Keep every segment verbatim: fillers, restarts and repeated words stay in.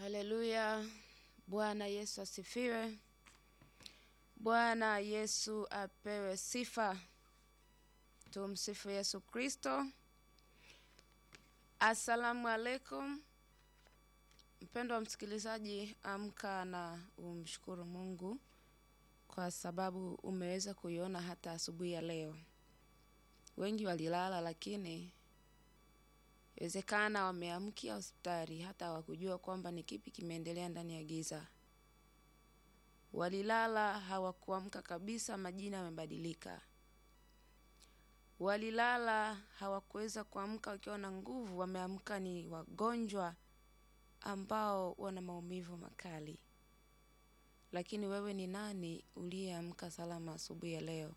Haleluya. Bwana Yesu asifiwe. Bwana Yesu apewe sifa. Tumsifu Yesu Kristo. Asalamu alaikum. Mpendwa msikilizaji, amka na umshukuru Mungu kwa sababu umeweza kuiona hata asubuhi ya leo. Wengi walilala, lakini inawezekana wameamkia hospitali hata hawakujua kwamba ni kipi kimeendelea ndani ya giza. Walilala hawakuamka kabisa, majina yamebadilika. Walilala hawakuweza kuamka wakiwa na nguvu, wameamka ni wagonjwa ambao wana maumivu makali. Lakini wewe ni nani uliyeamka salama asubuhi ya leo?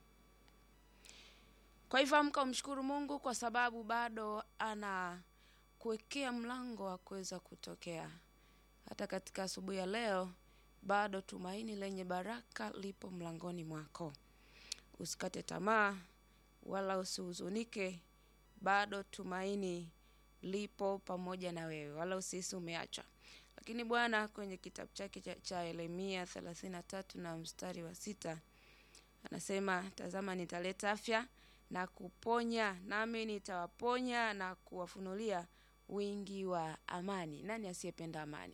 Kwa hivyo amka umshukuru Mungu kwa sababu bado ana kuwekea mlango wa kuweza kutokea. Hata katika asubuhi ya leo bado tumaini lenye baraka lipo mlangoni mwako. Usikate tamaa wala usihuzunike, bado tumaini lipo pamoja na wewe, wala usisi umeacha. Lakini Bwana kwenye kitabu chake cha, cha Yeremia thelathini na tatu na mstari wa sita anasema, tazama nitaleta afya na kuponya, nami nitawaponya na kuwafunulia wingi wa amani. Nani asiyependa amani?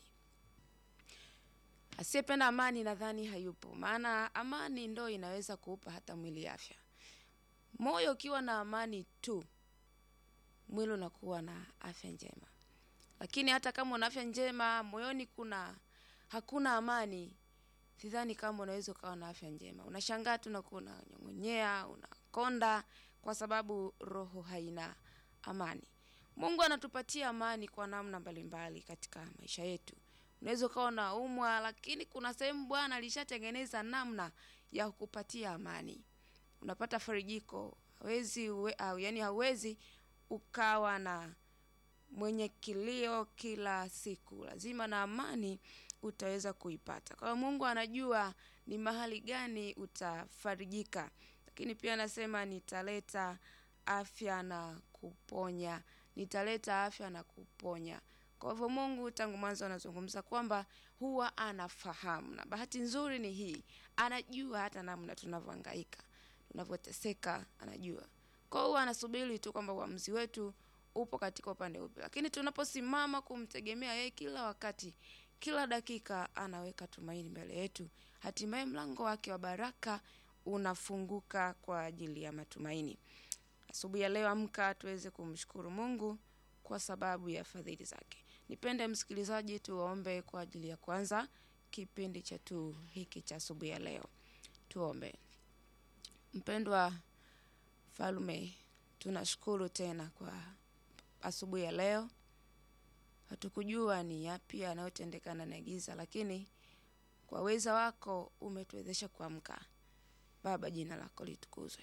Asiyependa amani nadhani hayupo. Maana amani ndo inaweza kuupa hata mwili afya. Moyo ukiwa na amani tu, mwili unakuwa na afya njema. Lakini hata kama una afya njema, moyoni kuna hakuna amani, sidhani kama unaweza kuwa na afya njema. Unashangaa tu na kuna nyongonyea, unakonda kwa sababu roho haina amani. Mungu anatupatia amani kwa namna mbalimbali katika maisha yetu. Unaweza kuwa unaumwa, lakini kuna sehemu Bwana alishatengeneza namna ya kukupatia amani. Unapata farijiko, hawezi uwe, au yani hauwezi ukawa na mwenye kilio kila siku. Lazima na amani utaweza kuipata. Kwa Mungu anajua ni mahali gani utafarijika. Lakini pia anasema nitaleta afya na kuponya. Nitaleta afya na kuponya. Kwa hivyo Mungu tangu mwanzo anazungumza kwamba huwa anafahamu. Na bahati nzuri ni hii, anajua hata namna tunavyohangaika, tunavyoteseka, anajua. Kwa hiyo anasubiri tu kwamba uamuzi wetu upo katika upande upi. Lakini tunaposimama kumtegemea yeye kila wakati, kila dakika anaweka tumaini mbele yetu, hatimaye mlango wake wa baraka unafunguka kwa ajili ya matumaini. Asubuhi ya leo amka tuweze kumshukuru Mungu kwa sababu ya fadhili zake. Nipende msikilizaji tuombe kwa ajili ya kwanza kipindi cha tu hiki cha asubuhi ya leo. Tuombe. Mpendwa Mfalme, tunashukuru tena kwa asubuhi ya leo. Hatukujua ni yapi yanayotendekana na giza, lakini kwa uweza wako umetuwezesha kuamka. Baba, jina lako litukuzwe.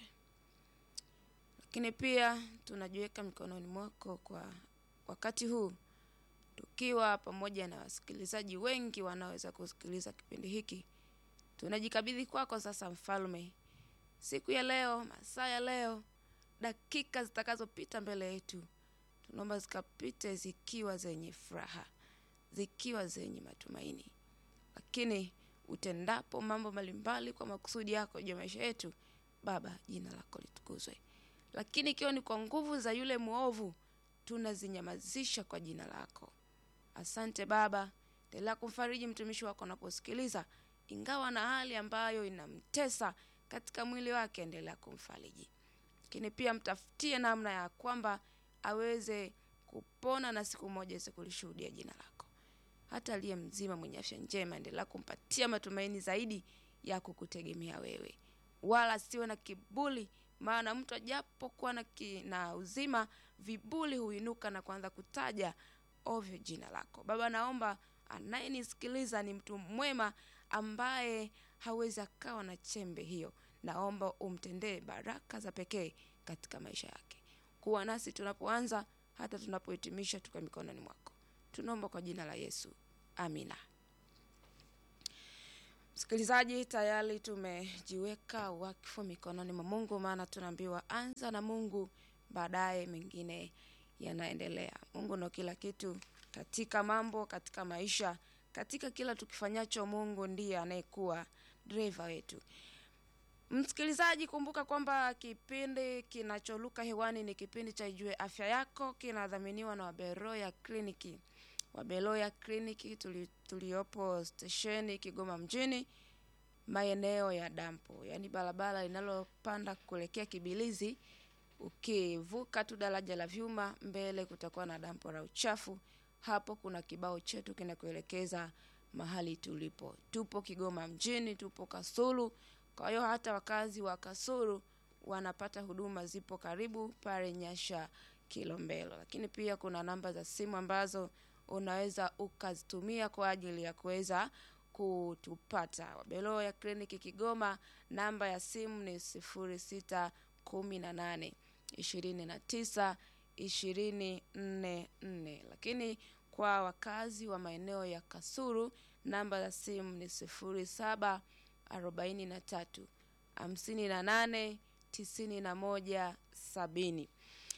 Lakini pia tunajiweka mikononi mwako kwa wakati huu, tukiwa pamoja na wasikilizaji wengi wanaoweza kusikiliza kipindi hiki. Tunajikabidhi kwako sasa Mfalme. Siku ya leo, masaa ya leo, dakika zitakazopita mbele yetu, tunaomba zikapite zikiwa zenye furaha, zikiwa zenye matumaini. Lakini utendapo mambo mbalimbali kwa makusudi yako juu ya maisha yetu, Baba, jina lako litukuzwe. Lakini ikiwa ni kwa nguvu za yule muovu, tunazinyamazisha kwa jina lako. Asante Baba, endelea kumfariji mtumishi wako anaposikiliza, ingawa na hali ambayo inamtesa katika mwili wake, endelea kumfariji. Lakini pia mtafutie namna ya kwamba aweze kupona na siku moja aweze kulishuhudia jina lako. Hata aliye mzima mwenye afya njema, endelea kumpatia matumaini zaidi ya kukutegemea wewe. Wala siwe na kiburi, maana mtu ajapokuwa na na uzima, viburi huinuka na kuanza kutaja ovyo jina lako. Baba, naomba anayenisikiliza ni mtu mwema ambaye hawezi akawa na chembe hiyo. Naomba umtendee baraka za pekee katika maisha yake. Kuwa nasi tunapoanza hata tunapohitimisha, tuko mikononi mwako. Tunaomba kwa jina la Yesu. Amina. Msikilizaji, tayari tumejiweka wakfu mikononi mwa Mungu, maana tunaambiwa anza na Mungu, baadaye mengine yanaendelea. Mungu ndo kila kitu katika mambo, katika maisha, katika kila tukifanyacho Mungu ndiye anayekuwa driver wetu. Msikilizaji, kumbuka kwamba kipindi kinacholuka hewani ni kipindi cha Ijue Afya Yako, kinadhaminiwa na Wabeloya Kliniki. Wabeloya Kliniki tuli, tuliopo stesheni Kigoma mjini, maeneo ya dampo, yani barabara inalopanda kuelekea Kibilizi. Ukivuka tu daraja la vyuma, mbele kutakuwa na dampo la uchafu. Hapo kuna kibao chetu kinakuelekeza mahali tulipo. Tupo Kigoma mjini, tupo Kasulu. Kwa hiyo hata wakazi wa Kasulu wanapata huduma, zipo karibu pale Nyasha Kilombero. Lakini pia kuna namba za simu ambazo unaweza ukazitumia kwa ajili ya kuweza kutupata. Wabeloya Kliniki Kigoma, namba ya simu ni sifuri sita kumi na nane ishirini na tisa ishirini nne nne. Lakini kwa wakazi wa maeneo ya Kasulu, namba za simu ni sifuri saba arobaini na tatu hamsini na nane tisini na moja sabini.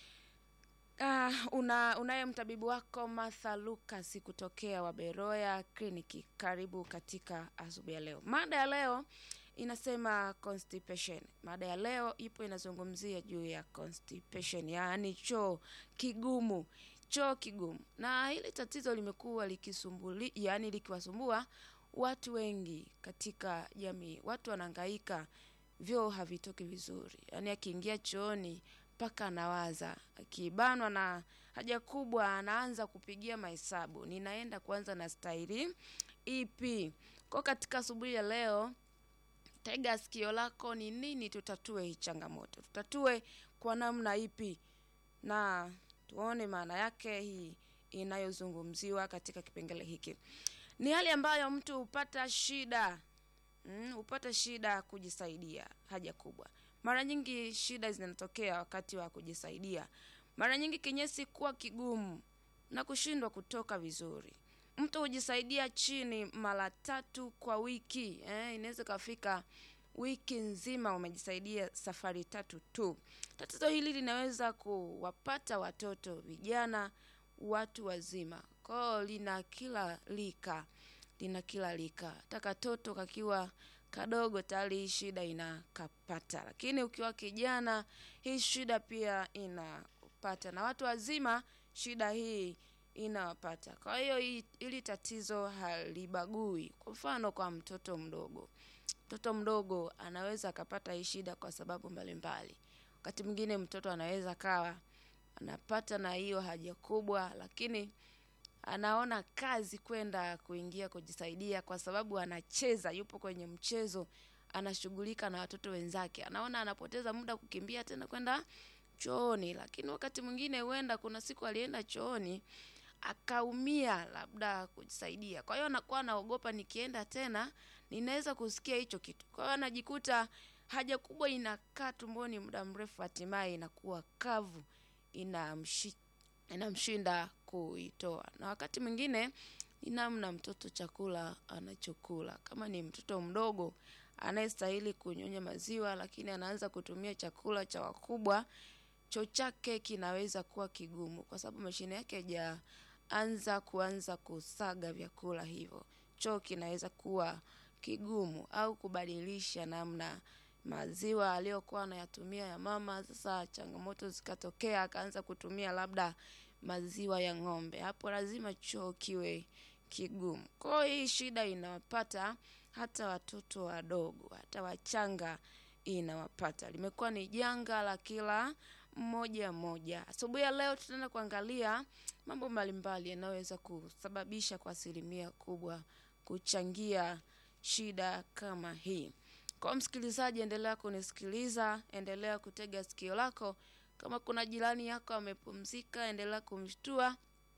Uh, una unaye mtabibu wako Martha Lucas kutokea Wabeloya Kliniki. Karibu katika asubuhi ya leo. Mada ya leo inasema constipation. Mada ya leo ipo inazungumzia juu ya constipation, yani choo kigumu. Choo kigumu. Na hili tatizo limekuwa likisumbuli, yani likiwasumbua watu wengi katika jamii. Watu wanahangaika, vyoo havitoki vizuri. Yani akiingia chooni paka anawaza, akibanwa na haja kubwa anaanza kupigia mahesabu, ninaenda kwanza na staili ipi? Kwa katika asubuhi ya leo, tega sikio lako, ni nini tutatue hii changamoto? Tutatue kwa namna ipi? Na tuone maana yake hii inayozungumziwa katika kipengele hiki. Ni hali ambayo mtu upata shida, mm, upata shida kujisaidia haja kubwa. Mara nyingi shida zinatokea wakati wa kujisaidia. Mara nyingi kinyesi kuwa kigumu na kushindwa kutoka vizuri. Mtu hujisaidia chini mara tatu kwa wiki. Eh, inaweza kafika wiki nzima umejisaidia safari tatu tu. Tatizo hili linaweza kuwapata watoto, vijana, watu wazima. Kwa lina kila lika, lina kila lika. Hata katoto kakiwa kadogo tayari shida inakapata. Lakini ukiwa kijana, hii shida pia inapata. Na watu wazima shida hii inawapata. Kwa hiyo hili tatizo halibagui. Kwa mfano kwa mtoto mdogo. Mtoto mdogo anaweza akapata hii shida kwa sababu mbalimbali. Wakati mwingine mtoto anaweza kawa anapata na hiyo haja kubwa, lakini anaona kazi kwenda kuingia kujisaidia kwa sababu anacheza, yupo kwenye mchezo, anashughulika na watoto wenzake. Anaona anapoteza muda kukimbia tena kwenda chooni. Lakini wakati mwingine huenda kuna siku alienda chooni akaumia labda kujisaidia. Kwa hiyo anakuwa anaogopa, nikienda tena ninaweza kusikia hicho kitu. Kwa hiyo anajikuta haja kubwa inakaa tumboni muda mrefu, hatimaye inakuwa kavu, inamshi inamshinda kuitoa. Na wakati mwingine ni namna mtoto chakula anachokula. Kama ni mtoto mdogo anayestahili kunyonya maziwa, lakini anaanza kutumia chakula cha wakubwa, choo chake kinaweza kuwa kigumu kwa sababu mashine yake hajaanza kuanza kusaga vyakula hivyo. Choo kinaweza kuwa kigumu, au kubadilisha namna maziwa aliyokuwa anayatumia ya mama, sasa changamoto zikatokea akaanza kutumia labda maziwa ya ng'ombe. Hapo lazima choo kiwe kigumu. Kwa hiyo hii shida inawapata hata watoto wadogo, hata wachanga inawapata. Limekuwa ni janga la kila mmoja mmoja. Asubuhi ya leo tutaenda kuangalia mambo mbalimbali yanayoweza kusababisha kwa asilimia kubwa kuchangia shida kama hii. Kwa msikilizaji, endelea kunisikiliza, endelea kutega sikio lako. Kama kuna jirani yako amepumzika, endelea kumshtua.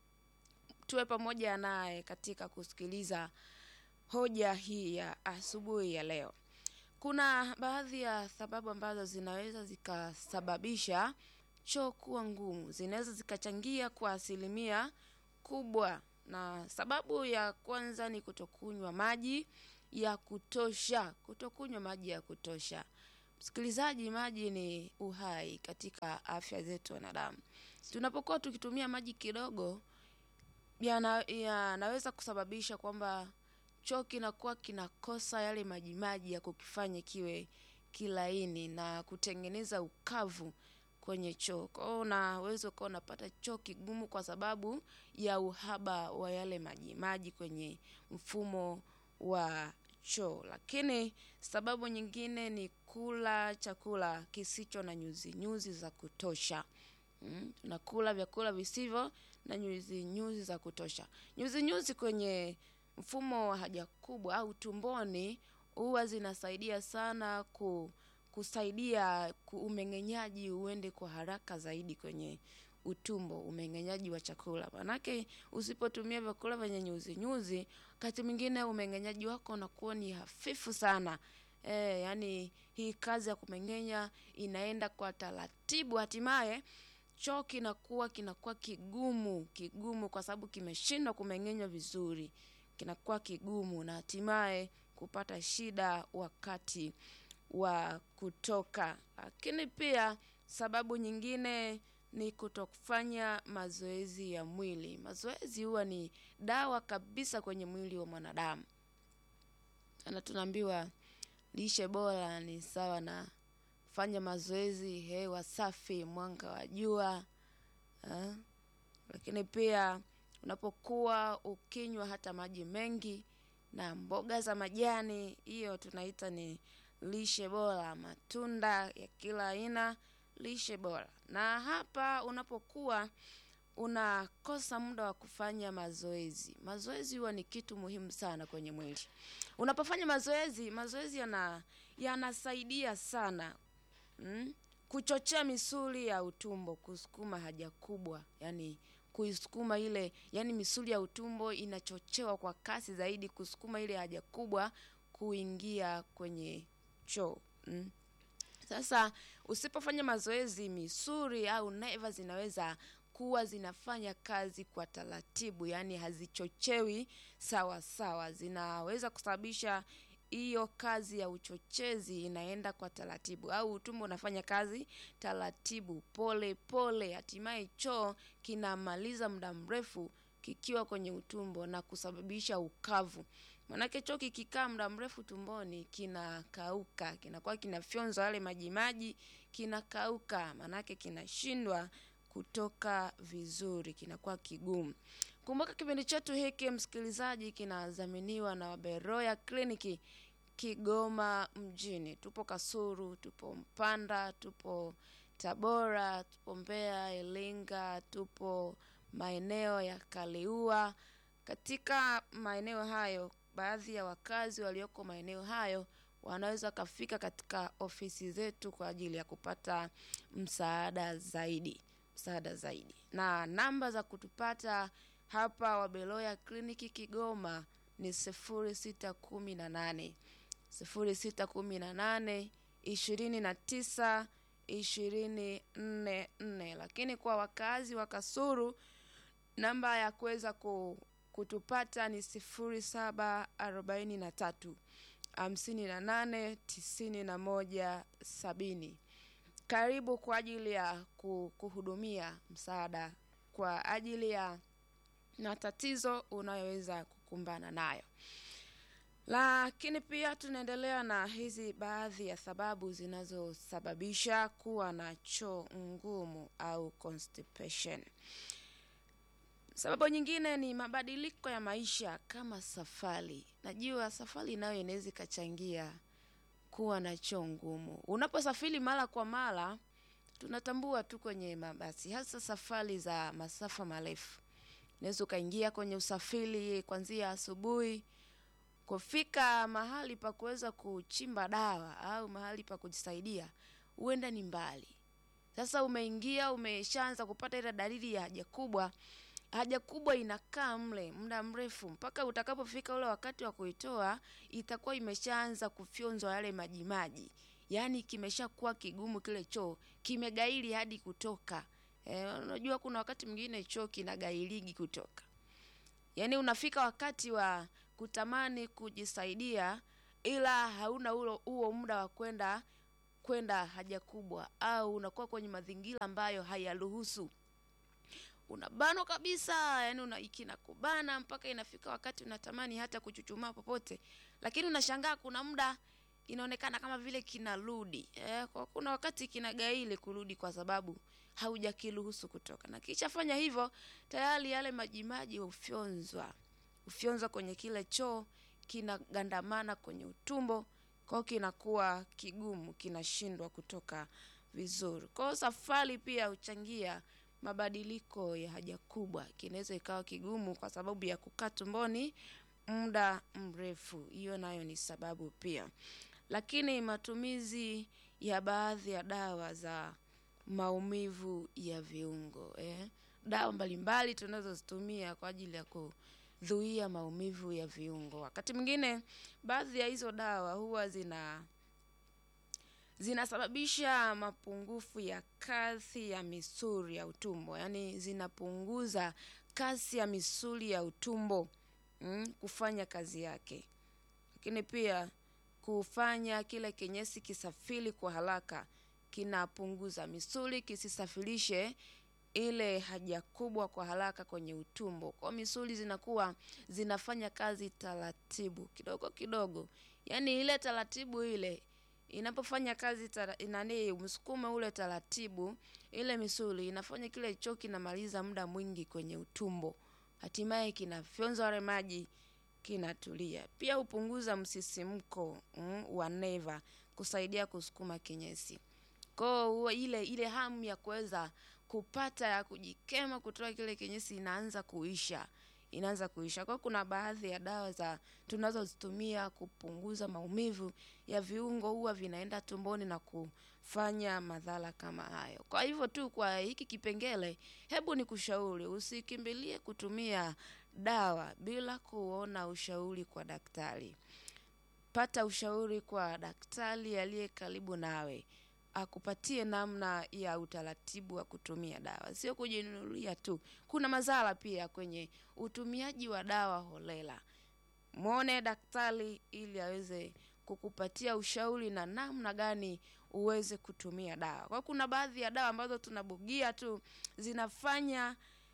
Tuwe pamoja naye katika kusikiliza hoja hii ya asubuhi ya leo. Kuna baadhi ya sababu ambazo zinaweza zikasababisha choo kuwa ngumu. Zinaweza zikachangia kwa asilimia kubwa. Na sababu ya kwanza ni kutokunywa maji ya kutosha. Kutokunywa maji ya kutosha. Msikilizaji, maji ni uhai katika afya zetu wanadamu. Tunapokuwa tukitumia maji kidogo, yana yanaweza kusababisha kwamba choo kinakuwa kinakosa yale majimaji ya kukifanya kiwe kilaini na kutengeneza ukavu kwenye choo. Kwa hiyo unaweza kuwa unapata choo kigumu kwa sababu ya uhaba wa yale majimaji kwenye mfumo wa choo. Lakini sababu nyingine ni kula chakula kisicho na nyuzi nyuzi za kutosha. Mm, tunakula vyakula visivyo na nyuzi nyuzi za kutosha. Nyuzi nyuzi kwenye mfumo wa haja kubwa au tumboni huwa zinasaidia sana ku, kusaidia ku umeng'enyaji uende kwa haraka zaidi kwenye utumbo, umeng'enyaji wa chakula. Manake usipotumia vyakula vyenye nyuzi nyuzi, wakati mwingine umeng'enyaji wako unakuwa ni hafifu sana. Eh, yani hii kazi ya kumeng'enya inaenda kwa taratibu, hatimaye choo kinakuwa kinakuwa kigumu, kigumu kwa sababu kimeshindwa kumeng'enywa vizuri. Kinakuwa kigumu na hatimaye kupata shida wakati wa kutoka. Lakini pia sababu nyingine ni kutokufanya mazoezi ya mwili. Mazoezi huwa ni dawa kabisa kwenye mwili wa mwanadamu. Na tunaambiwa lishe bora ni sawa na fanya mazoezi, hewa safi, mwanga wa jua. Ha? Lakini pia unapokuwa ukinywa hata maji mengi na mboga za majani, hiyo tunaita ni lishe bora. Matunda ya kila aina, lishe bora. Na hapa unapokuwa unakosa muda wa kufanya mazoezi. Mazoezi huwa ni kitu muhimu sana kwenye mwili. Unapofanya mazoezi, mazoezi yana yanasaidia sana mm? kuchochea misuli ya utumbo, kusukuma haja kubwa, yani kuisukuma ile, yani misuli ya utumbo inachochewa kwa kasi zaidi kusukuma ile haja kubwa kuingia kwenye choo. Mm? Sasa usipofanya mazoezi, misuli au neva zinaweza kuwa zinafanya kazi kwa taratibu, yani hazichochewi sawa sawa. Zinaweza kusababisha hiyo kazi ya uchochezi inaenda kwa taratibu, au utumbo unafanya kazi taratibu pole pole, hatimaye choo kinamaliza muda mrefu kikiwa kwenye utumbo na kusababisha ukavu. Manake choo kikikaa muda mrefu tumboni kinakauka, kinakuwa kinafyonza yale maji maji, kinakauka, manake kinashindwa kutoka vizuri, kinakuwa kigumu. Kumbuka kipindi chetu hiki msikilizaji kinadhaminiwa na Beroya Kliniki Kigoma mjini. Tupo Kasulu, tupo Mpanda, tupo Tabora, tupo Mbeya, Iringa, tupo maeneo ya Kaliua. Katika maeneo hayo, baadhi ya wakazi walioko maeneo hayo wanaweza kafika katika ofisi zetu kwa ajili ya kupata msaada zaidi, msaada zaidi. Na namba za kutupata hapa wa Beroya Kliniki Kigoma ni sifuri sita kumi na nane sifuri sita kumi na nane ishirini na tisa ishirini na nne. Lakini kwa wakazi wa Kasulu namba ya kuweza kutupata ni sifuri saba arobaini na tatu hamsini na nane tisini na moja sabini. Karibu kwa ajili ya kuhudumia msaada kwa ajili ya na tatizo unayoweza kukumbana nayo. Lakini pia tunaendelea na hizi baadhi ya sababu zinazosababisha kuwa na choo ngumu au constipation. Sababu nyingine ni mabadiliko ya maisha kama safari. Najua safari nayo inaweza kachangia kuwa na choo ngumu. Unaposafiri mara kwa mara, tunatambua tu kwenye mabasi, hasa safari za masafa marefu. Unaweza kaingia kwenye usafiri kuanzia asubuhi, kufika mahali pa kuweza kuchimba dawa au mahali pa kujisaidia huenda ni mbali. Sasa umeingia, umeshaanza kupata ile dalili ya haja kubwa. Haja kubwa inakaa mle muda mrefu mpaka utakapofika ule wakati wa kuitoa itakuwa imeshaanza kufyonzwa yale maji maji. Yaani kimeshakuwa kigumu kile choo, kimegaili hadi kutoka. Eh, unajua kuna wakati mwingine choo kinagailigi kutoka. Yaani unafika wakati wa kutamani kujisaidia ila hauna huo huo muda wa kwenda kwenda haja kubwa, au unakuwa kwenye mazingira ambayo hayaruhusu. unabanwa kabisa, yani una kinakubana mpaka inafika wakati unatamani hata kuchuchumaa popote, lakini unashangaa kuna muda inaonekana kama vile kinarudi. Eh, kwa kuna wakati kinagaili kurudi kwa sababu haujakiruhusu kutoka. Na kisha fanya hivyo, tayari yale majimaji hufyonzwa. Hufyonzwa kwenye kile choo, kinagandamana kwenye utumbo, kwa kinakuwa kigumu, kinashindwa kutoka vizuri. Kwa safari pia huchangia mabadiliko ya haja kubwa. Kinaweza ikawa kigumu kwa sababu ya kukaa tumboni muda mrefu. Hiyo nayo ni sababu pia. Lakini matumizi ya baadhi ya dawa za maumivu ya viungo, eh? Dawa mbalimbali tunazozitumia kwa ajili ya kuzuia maumivu ya viungo. Wakati mwingine baadhi ya hizo dawa huwa zina zinasababisha mapungufu ya kasi ya misuli ya utumbo. Yaani zinapunguza kasi ya misuli ya utumbo mm, kufanya kazi yake. Lakini pia kufanya kile kinyesi kisafiri kwa haraka, kinapunguza misuli kisisafirishe ile haja kubwa kwa haraka kwenye utumbo. Kwa misuli zinakuwa zinafanya kazi taratibu kidogo kidogo. Yaani ile taratibu ile inapofanya kazi tara, inani msukumo ule taratibu, ile misuli inafanya kile choo kinamaliza muda mwingi kwenye utumbo. Hatimaye kinafyonza wale maji, kinatulia. Pia hupunguza msisimko mm, wa neva kusaidia kusukuma kinyesi. Kwa ile ile hamu ya kuweza kupata ya kujikema kutoa kile kinyesi inaanza kuisha. Inaanza kuisha. Kwa kuna baadhi ya dawa za tunazozitumia kupunguza maumivu ya viungo huwa vinaenda tumboni na kufanya madhara kama hayo. Kwa hivyo tu kwa hiki kipengele, hebu nikushauri usikimbilie kutumia dawa bila kuona ushauri kwa daktari. Pata ushauri kwa daktari aliye karibu nawe, akupatie namna ya utaratibu wa kutumia dawa. Sio kujinunulia tu. Kuna madhara pia kwenye utumiaji wa dawa holela. Muone daktari ili aweze kukupatia ushauri na namna gani uweze kutumia dawa. Kwa kuna baadhi ya dawa ambazo tunabugia tu zinafanya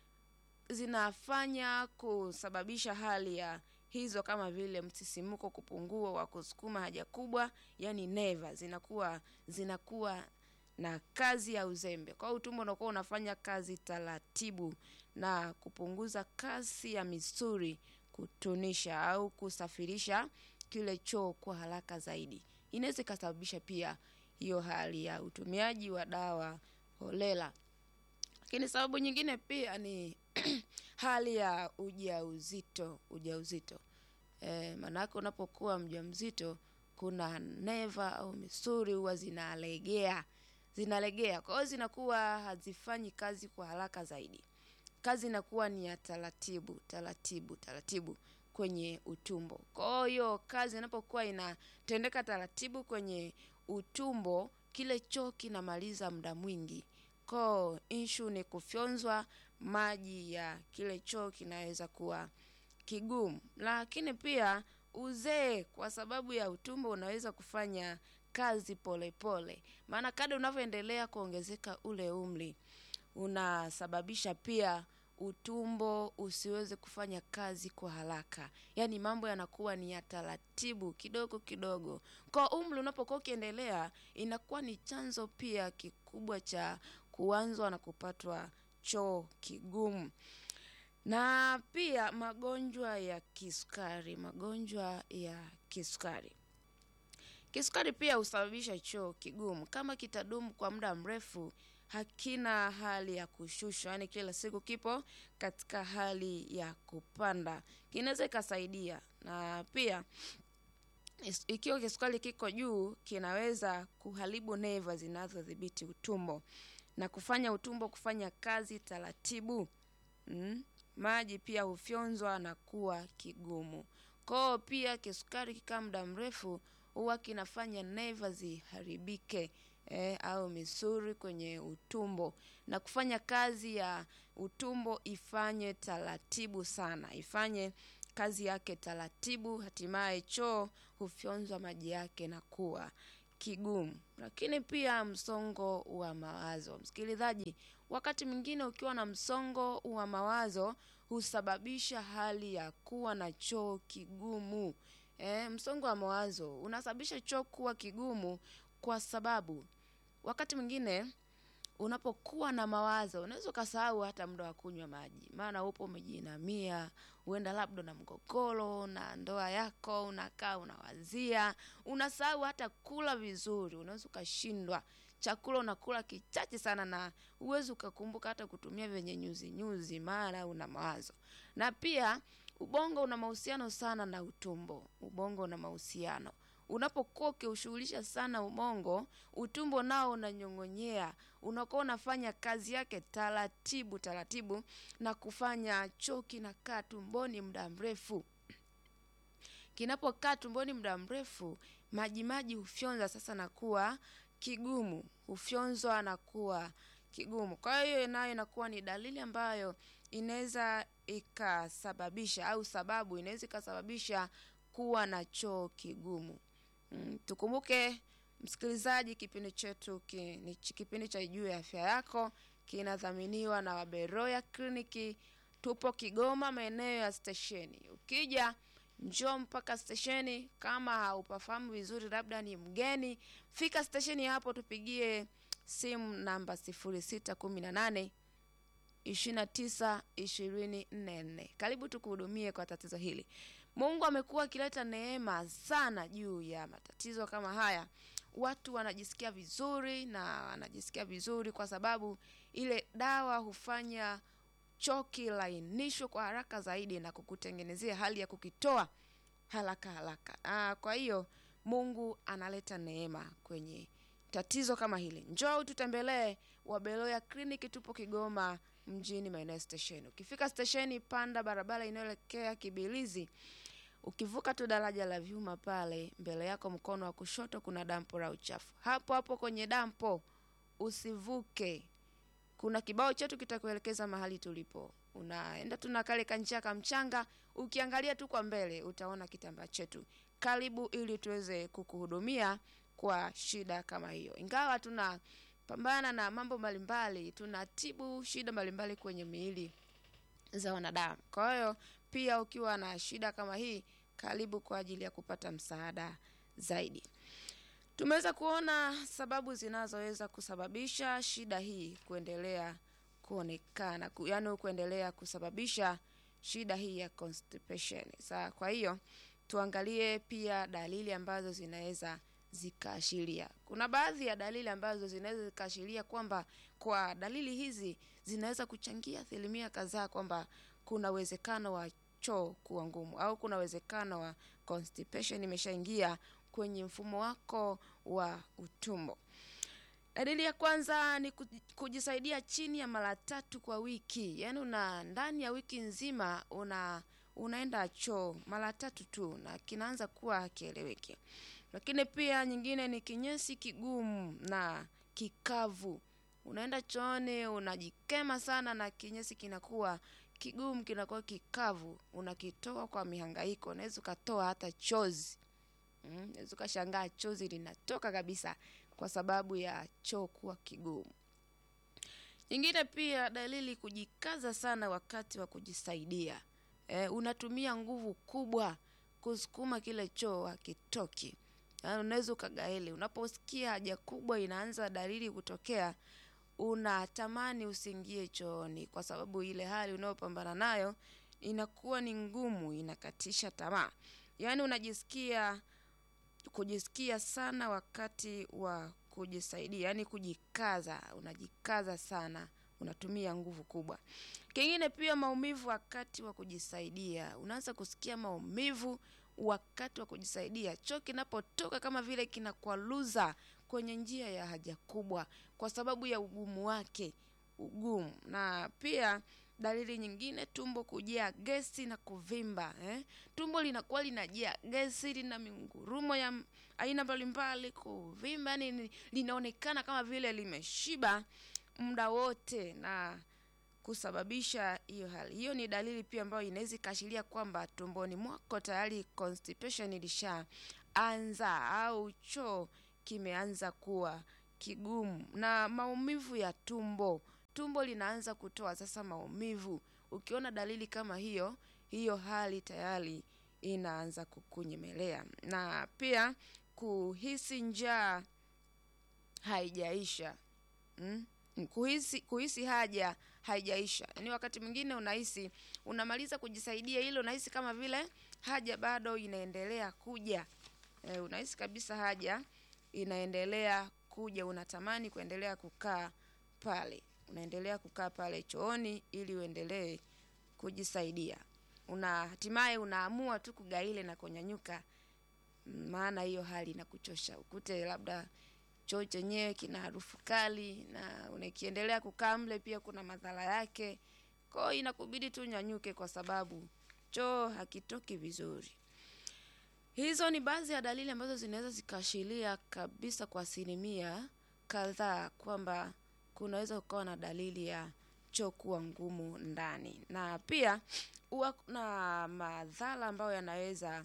zinafanya kusababisha hali ya hizo kama vile msisimuko kupungua wa kusukuma haja kubwa, yani neva zinakuwa zinakuwa na kazi ya uzembe. Kwa utumbo unakuwa unafanya kazi taratibu na kupunguza kasi ya misuli kutunisha au kusafirisha kile choo kwa haraka zaidi. Inaweza kusababisha pia hiyo hali ya utumiaji wa dawa holela. Lakini sababu nyingine pia ni hali ya ujauzito, ujauzito. Eh, manake unapokuwa mjamzito kuna neva au misuli huwa zinalegea. Zinalegea. Kwa hiyo zinakuwa hazifanyi kazi kwa haraka zaidi. Kazi inakuwa ni ya taratibu, taratibu, taratibu kwenye utumbo. Kwa hiyo kazi inapokuwa inatendeka taratibu kwenye utumbo, kile choo kinamaliza muda mwingi. Kwa issue ni kufyonzwa maji ya kile choo kinaweza kuwa kigumu. Lakini pia uzee kwa sababu ya utumbo unaweza kufanya kazi pole pole. Maana kadri unavyoendelea kuongezeka ule umri, unasababisha pia utumbo usiweze kufanya kazi kwa haraka. Yaani mambo yanakuwa ni ya taratibu kidogo kidogo. Kwa umri unapokuwa ukiendelea, inakuwa ni chanzo pia kikubwa cha kuanzwa na kupatwa choo kigumu. Na pia magonjwa ya kisukari, magonjwa ya kisukari. Kisukari pia husababisha choo kigumu. Kama kitadumu kwa muda mrefu, hakina hali ya kushusha. Yaani kila siku kipo katika hali ya kupanda. Kinaweza kusaidia. Na pia ikiwa kisukari kiko juu, kinaweza kuharibu neva zinazodhibiti utumbo na kufanya utumbo kufanya kazi taratibu. Mm? Maji pia hufyonzwa na kuwa kigumu. Kwa pia kisukari kikaa muda mrefu huwa kinafanya neva ziharibike eh, au misuli kwenye utumbo na kufanya kazi ya utumbo ifanye taratibu sana. Ifanye kazi yake taratibu, hatimaye choo hufyonzwa maji yake na kuwa kigumu. Lakini pia msongo wa mawazo. Msikilizaji, wakati mwingine ukiwa na msongo wa mawazo husababisha hali ya kuwa na choo kigumu. Eh, msongo wa mawazo unasababisha choo kuwa kigumu kwa sababu wakati mwingine unapokuwa na mawazo unaweza kusahau hata muda wa kunywa maji. Maana upo umejinamia, huenda labda na mgogoro na ndoa yako, unakaa unawazia, unasahau hata kula vizuri, unaweza ukashindwa. Chakula unakula kichache sana na uwezo ukakumbuka hata kutumia venye nyuzi nyuzi mara una mawazo. Na pia ubongo una mahusiano sana na utumbo. Ubongo una mahusiano. Unapokuwa ukishughulisha sana ubongo, utumbo nao unanyong'onyea. Unakuwa unafanya kazi yake taratibu taratibu na kufanya choo kinakaa tumboni muda mrefu. Kinapokaa tumboni muda mrefu, maji maji hufyonza sasa na kuwa kigumu, hufyonzwa na kuwa kigumu. Kwa hiyo nayo inakuwa ni dalili ambayo inaweza ikasababisha au sababu inaweza ikasababisha kuwa na choo kigumu. Mm, tukumbuke msikilizaji, kipindi chetu ki, ni kipindi cha Juu ya Afya Yako, kinadhaminiwa na Waberoya Kliniki. Tupo Kigoma maeneo ya stesheni. Ukija njoo mpaka stesheni. Kama haupafahamu vizuri, labda ni mgeni, fika stesheni hapo, tupigie simu namba sifuri sita kumi na nane ishirini na tisa ishirini na nne. Karibu tukuhudumie kwa tatizo hili. Mungu amekuwa akileta neema sana juu ya matatizo kama haya. Watu wanajisikia vizuri na wanajisikia vizuri kwa sababu ile dawa hufanya choo kilainishwe kwa haraka zaidi na kukutengenezea hali ya kukitoa haraka haraka. Ah, kwa hiyo Mungu analeta neema kwenye tatizo kama hili. Njoo tutembelee Waberoya Kliniki. Tupo Kigoma mjini maeneo station. Ukifika stesheni, panda barabara inayoelekea Kibilizi. Ukivuka tu daraja la vyuma pale, mbele yako mkono wa kushoto kuna dampo la uchafu. Hapo hapo kwenye dampo usivuke. Kuna kibao chetu kitakuelekeza mahali tulipo. Unaenda tu na kale kanjia ka mchanga, ukiangalia tu kwa mbele utaona kitambaa chetu. Karibu ili tuweze kukuhudumia kwa shida kama hiyo. Ingawa tuna pambana na mambo mbalimbali, tunatibu shida mbalimbali kwenye miili za wanadamu. Kwa hiyo pia ukiwa na shida kama hii, karibu kwa ajili ya kupata msaada zaidi. Tumeweza kuona sababu zinazoweza kusababisha shida hii kuendelea kuonekana, yaani kuendelea kusababisha shida hii ya constipation. Sasa kwa hiyo tuangalie pia dalili ambazo zinaweza zikaashiria. Kuna baadhi ya dalili ambazo zinaweza zikaashiria kwamba kwa dalili hizi zinaweza kuchangia asilimia kadhaa kwamba kuna uwezekano wa choo kuwa ngumu au kuna uwezekano wa constipation imeshaingia kwenye mfumo wako wa utumbo. Dalili ya kwanza ni kujisaidia chini ya mara tatu kwa wiki. Yaani una ndani ya wiki nzima una unaenda choo mara tatu tu na kinaanza kuwa hakieleweki. Lakini pia nyingine ni kinyesi kigumu na kikavu. Unaenda chooni unajikema sana na kinyesi kinakuwa kigumu, kinakuwa kikavu, unakitoa kwa mihangaiko, unaweza ukatoa hata chozi. Mm, unaweza ukashangaa chozi linatoka kabisa kwa sababu ya choo kuwa kigumu. Nyingine pia dalili kujikaza sana wakati wa kujisaidia. E, unatumia nguvu kubwa kusukuma kile choo hakitoki. Unaweza ukagaili. Unaposikia haja kubwa inaanza dalili kutokea, unatamani usiingie chooni kwa sababu ile hali unayopambana nayo inakuwa ni ngumu, inakatisha tamaa. Yaani unajisikia kujisikia sana wakati wa kujisaidia, yaani kujikaza, unajikaza sana, unatumia nguvu kubwa. Kingine pia maumivu wakati wa kujisaidia. Unaanza kusikia maumivu wakati wa kujisaidia. Choo kinapotoka kama vile kinakwaluza kwenye njia ya haja kubwa kwa sababu ya ugumu wake, ugumu. Na pia dalili nyingine, tumbo kujaa gesi na kuvimba, eh? Tumbo linakuwa linajaa gesi, lina mingurumo ya aina mbalimbali, kuvimba, yani linaonekana kama vile limeshiba muda wote na kusababisha hiyo hali. Hiyo ni dalili pia ambayo inaweza kaashiria kwamba tumboni mwako tayari constipation ilisha anza au choo kimeanza kuwa kigumu, na maumivu ya tumbo. Tumbo linaanza kutoa sasa maumivu. Ukiona dalili kama hiyo, hiyo hali tayari inaanza kukunyemelea. Na pia kuhisi njaa haijaisha. Mm? Kuhisi kuhisi haja haijaisha. Yaani wakati mwingine unahisi unamaliza kujisaidia ile, unahisi kama vile haja bado inaendelea kuja. E, unahisi kabisa haja inaendelea kuja, unatamani kuendelea kukaa pale. Unaendelea kukaa pale chooni ili uendelee kujisaidia. Una hatimaye unaamua tu kugaile na kunyanyuka, maana hiyo hali inakuchosha. Ukute labda choo chenyewe kina harufu kali, na unakiendelea kukaa mle pia kuna madhara yake. Kwa hiyo inakubidi tu nyanyuke kwa sababu choo hakitoki vizuri. Hizo ni baadhi ya dalili ambazo zinaweza zikaashiria kabisa kwa asilimia kadhaa kwamba kunaweza kuwa na dalili ya choo kuwa ngumu ndani. Na pia huwa na madhara ambayo yanaweza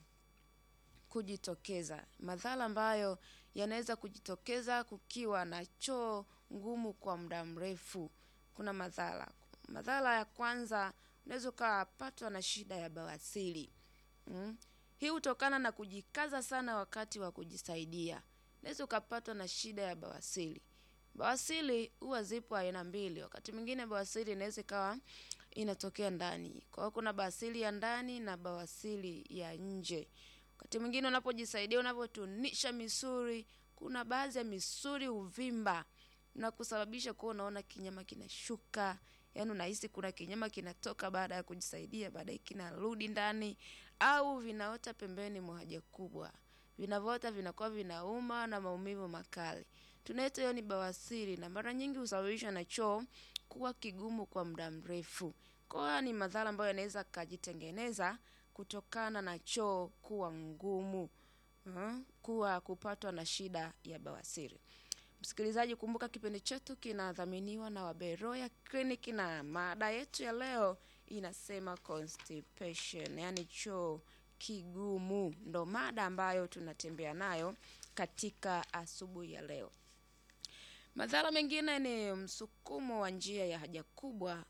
kujitokeza. Madhara ambayo yanaweza kujitokeza kukiwa na choo ngumu kwa muda mrefu. Kuna madhara. Madhara ya kwanza, unaweza kupatwa na shida ya bawasiri. Mm? Hii hutokana na kujikaza sana wakati wa kujisaidia. Unaweza kupatwa na shida ya bawasiri. Bawasiri huwa zipo aina mbili. Wakati mwingine bawasiri inaweza ikawa inatokea ndani. Kwa hiyo kuna bawasiri ya ndani na bawasiri ya nje. Wakati mwingine unapojisaidia, unapotunisha misuli, kuna baadhi ya misuli uvimba na kusababisha kuwa unaona kinyama kinashuka. Yaani unahisi kuna kinyama kinatoka baada ya kujisaidia, baadaye kinarudi ndani, au vinaota pembeni mwa haja kubwa. Vinavyoota vinakuwa vinauma na maumivu makali. Tunaita hiyo ni bawasiri, na mara nyingi husababishwa na choo kuwa kigumu kwa muda mrefu. Kwa hiyo ni madhara ambayo yanaweza kujitengeneza kutokana na choo kuwa ngumu, uh, kuwa kupatwa na shida ya bawasiri. Msikilizaji, kumbuka kipindi chetu kinadhaminiwa na Waberoya Clinic, na mada yetu ya leo inasema constipation, yani choo kigumu. Ndo mada ambayo tunatembea nayo katika asubuhi ya leo. Madhara mengine ni msukumo wa njia ya haja kubwa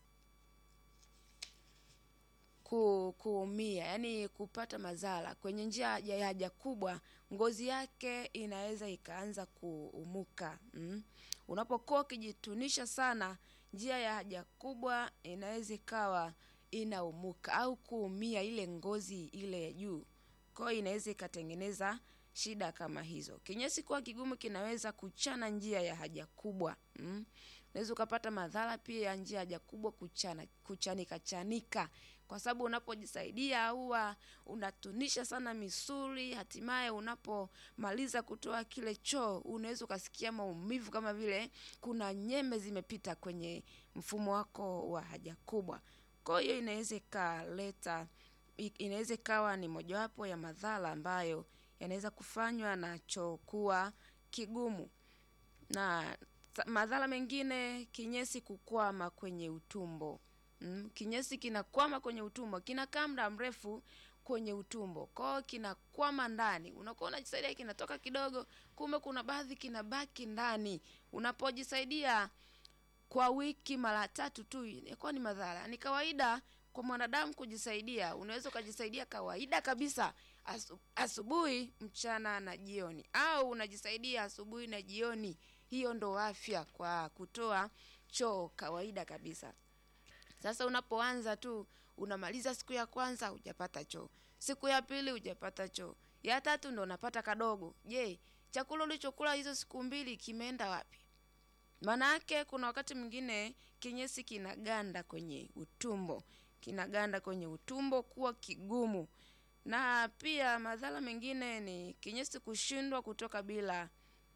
ku, kuumia, yani kupata madhara kwenye njia ya haja kubwa. Ngozi yake inaweza ikaanza kuumuka. Mm? Unapokuwa ukijitunisha sana, njia ya haja kubwa inaweza ikawa inaumuka au kuumia ile ngozi ile ya juu. Kwa hiyo inaweza ikatengeneza shida kama hizo. Kinyesi kuwa kigumu kinaweza kuchana njia ya haja kubwa. Mm? Unaweza ukapata madhara pia ya njia ya haja kubwa kuchana, kuchanika chanika. Kwa sababu unapojisaidia huwa unatunisha sana misuli, hatimaye unapomaliza kutoa kile choo, unaweza ukasikia maumivu kama vile kuna nyembe zimepita kwenye mfumo wako wa haja kubwa. Kwa hiyo inaweza ikaleta, inaweza ikawa ni mojawapo ya madhara ambayo yanaweza kufanywa na choo kuwa kigumu. Na madhara mengine, kinyesi kukwama kwenye utumbo. Mm, kinyesi kinakwama kwenye utumbo, kinakaa muda mrefu kwenye utumbo. Kwa hiyo kinakwama ndani. Unakuwa unajisaidia kinatoka kidogo, kumbe kuna baadhi kinabaki ndani. Unapojisaidia kwa wiki mara tatu tu, inakuwa ni madhara. Ni kawaida kwa mwanadamu kujisaidia. Unaweza ukajisaidia kawaida kabisa asu, asubuhi, mchana na jioni. Au unajisaidia asubuhi na jioni. Hiyo ndo afya kwa kutoa choo kawaida kabisa. Sasa unapoanza tu, unamaliza siku ya kwanza hujapata choo. Siku ya pili hujapata choo. Ya tatu ndo unapata kadogo. Je, chakula ulichokula hizo siku mbili kimeenda wapi? Maana yake kuna wakati mwingine kinyesi kinaganda kwenye utumbo. Kinaganda kwenye utumbo kuwa kigumu. Na pia madhara mengine ni kinyesi kushindwa kutoka bila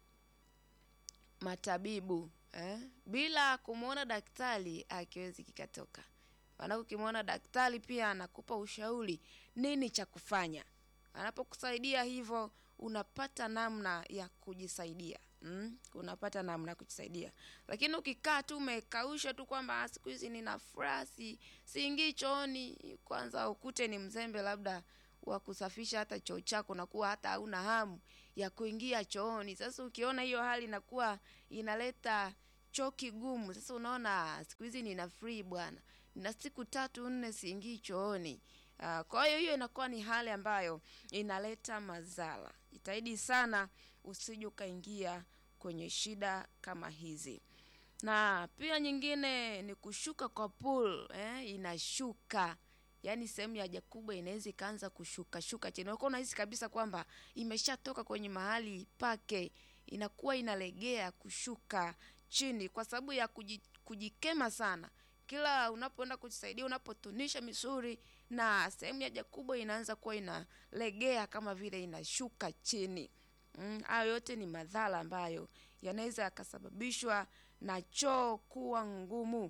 matabibu. Eh? Bila kumuona daktari hakiwezi kikatoka. Maana ukimwona daktari pia anakupa ushauri nini cha kufanya. Anapokusaidia hivyo unapata namna ya kujisaidia. Mm? Unapata namna ya kujisaidia. Lakini ukikaa tu umekausha tu kwamba siku hizi nina furaha, siingii chooni, kwanza ukute ni mzembe labda wa kusafisha hata choo chako na kuwa hata hauna hamu ya kuingia chooni. Sasa ukiona hiyo hali inakuwa inaleta choo kigumu, sasa unaona siku hizi nina free bwana, nina siku tatu nne siingii chooni. Uh, kwa hiyo hiyo inakuwa ni hali ambayo inaleta madhara. Jitahidi sana usije ukaingia kwenye shida kama hizi. Na pia nyingine ni kushuka kwa pool, eh, inashuka. Yaani sehemu ya haja kubwa inaweza ikaanza kushuka shuka chini. Unakuwa unahisi kabisa kwamba imeshatoka kwenye mahali pake, inakuwa inalegea kushuka chini kwa sababu ya kujikema sana. Kila unapoenda kujisaidia, unapotunisha misuli, na sehemu ya haja kubwa inaanza kuwa inalegea kama vile inashuka chini. Mm, hayo yote ni madhara ambayo yanaweza yakasababishwa na choo kuwa ngumu.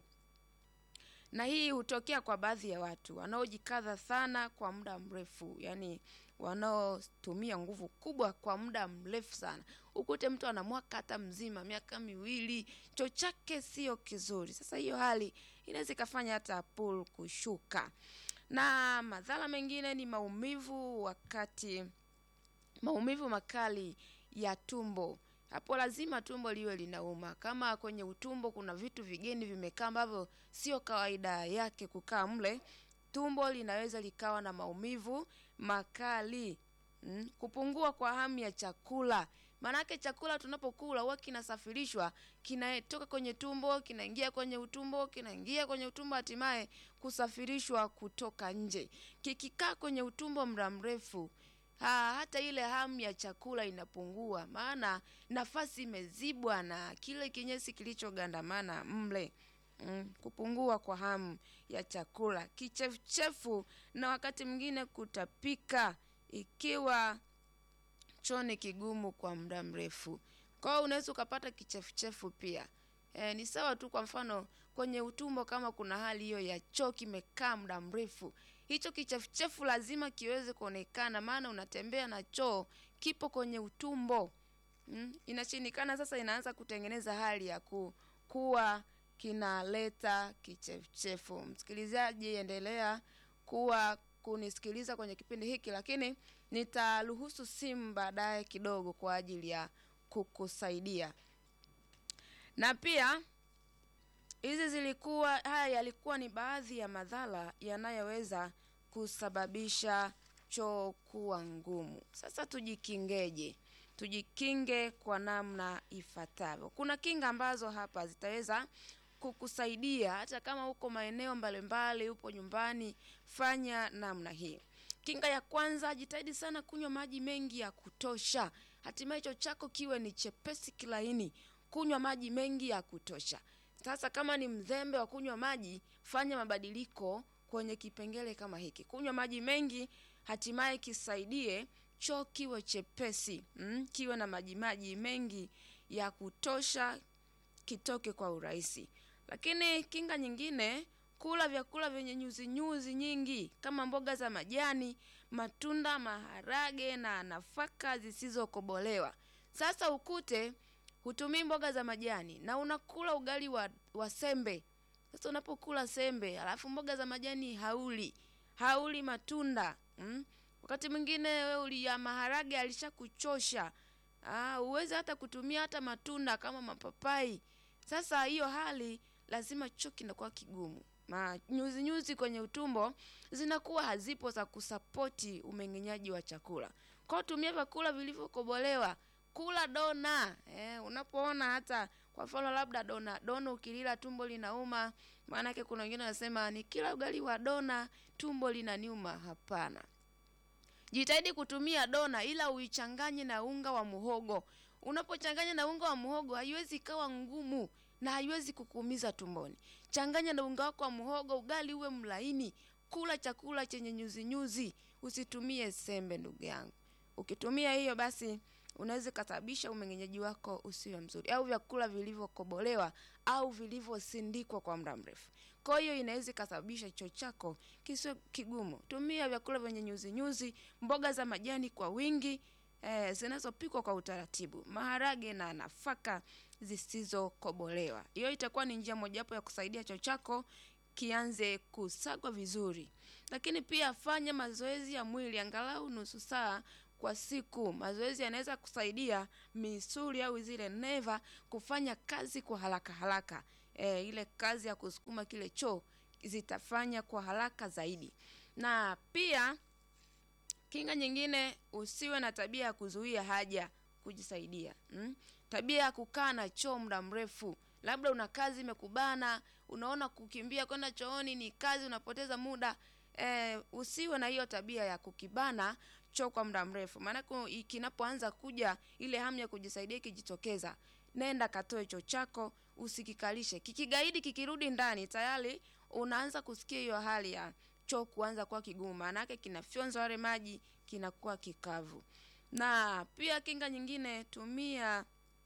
Na hii hutokea kwa baadhi ya watu wanaojikaza sana kwa muda mrefu, yani wanaotumia nguvu kubwa kwa muda mrefu sana. Ukute mtu ana mwaka hata mzima, miaka miwili, choo chake sio kizuri. Sasa hiyo hali inaweza ikafanya hata pool kushuka. Na madhara mengine ni maumivu wakati maumivu makali ya tumbo. Hapo lazima tumbo liwe linauma. Kama kwenye utumbo kuna vitu vigeni vimekaa ambavyo sio kawaida yake kukaa mle, tumbo linaweza likawa na maumivu makali. Mm? Kupungua kwa hamu ya chakula. Manake chakula tunapokula huwa kinasafirishwa, kinatoka kwenye tumbo, kinaingia kwenye utumbo, kinaingia kwenye utumbo, hatimaye kusafirishwa kutoka nje. Kikikaa kwenye utumbo muda mrefu, Ha, hata ile hamu ya chakula inapungua, maana nafasi imezibwa na kile kinyesi kilichogandamana mle. Mm, kupungua kwa hamu ya chakula, kichefuchefu, na wakati mwingine kutapika ikiwa choo ni kigumu kwa muda mrefu. Kwa hiyo unaweza ukapata kichefuchefu pia. E, ni sawa tu kwa mfano kwenye utumbo kama kuna hali hiyo ya choo kimekaa muda mrefu, hicho kichefuchefu lazima kiweze kuonekana, maana unatembea na choo kipo kwenye utumbo. Mm? Inashindikana, sasa inaanza kutengeneza hali ya ku, kuwa kinaleta kichefuchefu. Msikilizaji, endelea kuwa kunisikiliza kwenye kipindi hiki, lakini nitaruhusu simu baadaye kidogo kwa ajili ya kukusaidia. Na pia hizi zilikuwa haya yalikuwa ni baadhi ya madhara yanayoweza kusababisha choo kuwa ngumu. Sasa tujikingeje? Tujikinge kwa namna ifuatavyo. Kuna kinga ambazo hapa zitaweza kukusaidia hata kama uko maeneo mbalimbali, upo nyumbani, fanya namna hii. Kinga ya kwanza, jitahidi sana kunywa maji mengi ya kutosha. Hatimaye choo chako kiwe ni chepesi kilaini. Kunywa maji mengi ya kutosha. Sasa kama ni mzembe wa kunywa maji, fanya mabadiliko kwenye kipengele kama hiki. Kunywa maji mengi, hatimaye kisaidie choo kiwe chepesi. Mm? Kiwe na maji maji mengi ya kutosha, kitoke kwa urahisi. Lakini kinga nyingine, kula vyakula vyenye nyuzi nyuzi nyingi kama mboga za majani, matunda, maharage na nafaka zisizokobolewa. Sasa ukute hutumii mboga za majani na unakula ugali wa, wa sembe. Sasa unapokula sembe, alafu mboga za majani hauli, hauli matunda. Mm? Wakati mwingine wewe uli ya maharage alishakuchosha. Ah, uweze hata kutumia hata matunda kama mapapai. Sasa hiyo hali lazima choo kinakuwa kigumu. Ma nyuzi nyuzi kwenye utumbo zinakuwa hazipo za kusapoti umeng'enyaji wa chakula. Kwa tumia vyakula vilivyokobolewa. Kula dona. Eh, unapoona hata kwa mfano labda dona, dona ukilila tumbo linauma, maana yake kuna wengine wanasema ni kila ugali wa dona tumbo linaniuma. Hapana. Jitahidi kutumia dona ila uichanganye na unga wa muhogo. Unapochanganya na unga wa muhogo haiwezi kawa ngumu na haiwezi kukuumiza tumboni. Changanya na unga wako wa muhogo, ugali uwe mlaini. Kula chakula chenye nyuzi nyuzi, usitumie sembe ndugu yangu. Ukitumia hiyo basi unaweza kusababisha umeng'enyaji wako usiwe mzuri, au vyakula vilivyokobolewa au vilivyosindikwa kwa muda mrefu. Kwa hiyo inaweza kusababisha choo chako kisiwe kigumu. Tumia vyakula vyenye nyuzi nyuzi, mboga za majani kwa wingi, eh, zinazopikwa kwa utaratibu, maharage na nafaka zisizokobolewa. Hiyo itakuwa ni njia mojawapo ya kusaidia choo chako kianze kusagwa vizuri. Lakini pia fanya mazoezi ya mwili angalau nusu saa kwa siku. Mazoezi yanaweza kusaidia misuli au zile neva kufanya kazi kwa haraka haraka. E, ile kazi ya kusukuma kile choo zitafanya kwa haraka zaidi. Na pia kinga nyingine, usiwe na tabia ya kuzuia haja kujisaidia. Hmm? Tabia ya kukaa na choo muda mrefu. Labda una kazi imekubana, unaona kukimbia kwenda chooni ni kazi, unapoteza muda. E, usiwe na hiyo tabia ya kukibana choo kwa muda mrefu. Maana kinapoanza kuja ile hamu ya kujisaidia kijitokeza, nenda katoe choo chako, usikikalishe. Kikigaidi kikirudi ndani, tayari unaanza kusikia hiyo hali ya choo kuanza kuwa kigumu. Maana yake kinafyonza wale maji, kinakuwa kikavu. Na pia kinga nyingine, tumia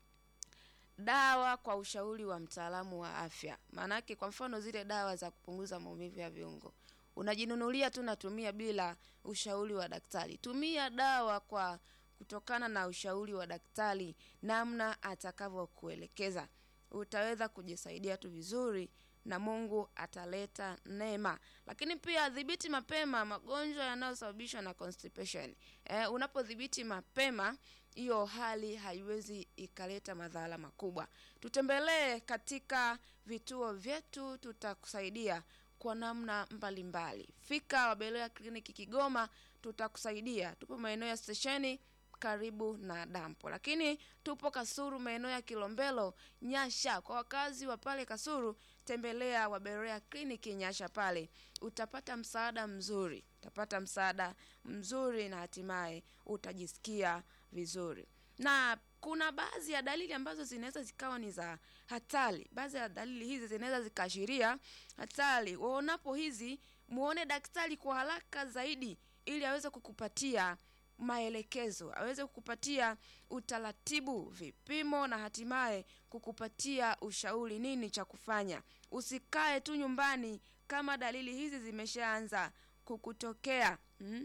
dawa kwa ushauri wa mtaalamu wa afya. Maana yake kwa mfano zile dawa za kupunguza maumivu ya viungo, unajinunulia tu natumia bila ushauri wa daktari. Tumia dawa kwa kutokana na ushauri wa daktari, namna atakavyokuelekeza. Utaweza kujisaidia tu vizuri na Mungu ataleta neema. Lakini pia dhibiti mapema magonjwa yanayosababishwa na constipation. Eh, unapodhibiti mapema, hiyo hali haiwezi ikaleta madhara makubwa. Tutembelee katika vituo vyetu, tutakusaidia kwa namna mbalimbali. Fika Wabeloya Kliniki Kigoma, tutakusaidia. Tupo maeneo ya stesheni karibu na dampo. Lakini tupo Kasulu maeneo ya Kilombero, Nyasha. Kwa wakazi wa pale Kasulu, tembelea Wabeloya Kliniki Nyasha pale. Utapata msaada mzuri. Utapata msaada mzuri na hatimaye utajisikia vizuri. Na kuna baadhi ya dalili ambazo zinaweza zikawa ni za hatari. Baadhi ya dalili hizi zinaweza zikaashiria hatari. Unapo hizi, muone daktari kwa haraka zaidi ili aweze kukupatia maelekezo, aweze kukupatia utaratibu, vipimo na hatimaye kukupatia ushauri nini cha kufanya. Usikae tu nyumbani kama dalili hizi zimeshaanza kukutokea. Hmm?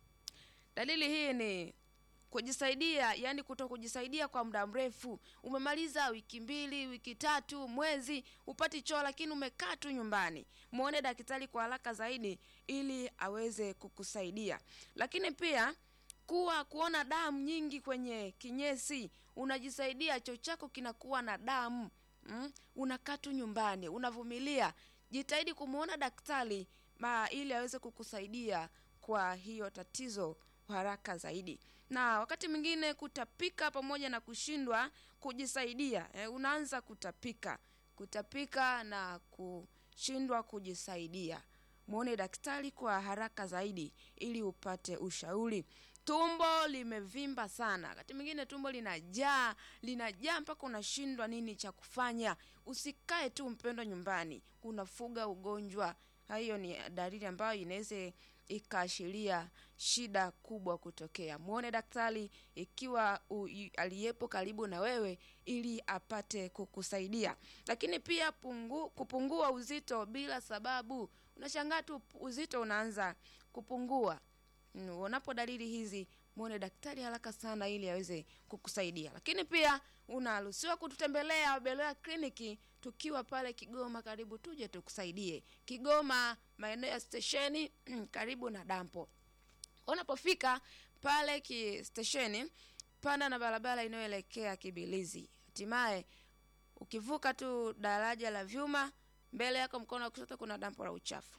Dalili hii ni kujisaidia, yani kutokujisaidia kwa muda mrefu. Umemaliza wiki mbili, wiki tatu, mwezi, upati choo lakini umekaa tu nyumbani. Muone daktari kwa haraka zaidi ili aweze kukusaidia. Lakini pia kuwa kuona damu nyingi kwenye kinyesi, unajisaidia choo chako kinakuwa na damu. Mm? Unakaa tu nyumbani, unavumilia. Jitahidi kumuona daktari ma ili aweze kukusaidia kwa hiyo tatizo haraka zaidi. Na wakati mwingine kutapika pamoja na kushindwa kujisaidia. E, unaanza kutapika. Kutapika na kushindwa kujisaidia. Muone daktari kwa haraka zaidi ili upate ushauri. Tumbo limevimba sana. Wakati mwingine tumbo linajaa, linajaa mpaka unashindwa nini cha kufanya. Usikae tu mpendwa nyumbani, unafuga ugonjwa. Hayo ni dalili ambayo inaweza ikaashiria shida kubwa kutokea. Muone daktari ikiwa aliyepo karibu na wewe ili apate kukusaidia. Lakini pia pungu, kupungua uzito bila sababu. Unashangaa tu uzito unaanza kupungua. Unapo dalili hizi, muone daktari haraka sana ili aweze kukusaidia. Lakini pia unaruhusiwa kututembelea Wabeloya Kliniki tukiwa pale Kigoma, karibu tuje tukusaidie. Kigoma maeneo ya stesheni karibu na dampo. Unapofika pale ki stesheni, panda na barabara inayoelekea Kibilizi. Hatimaye ukivuka tu daraja la vyuma, mbele yako mkono wa kushoto kuna dampo la uchafu.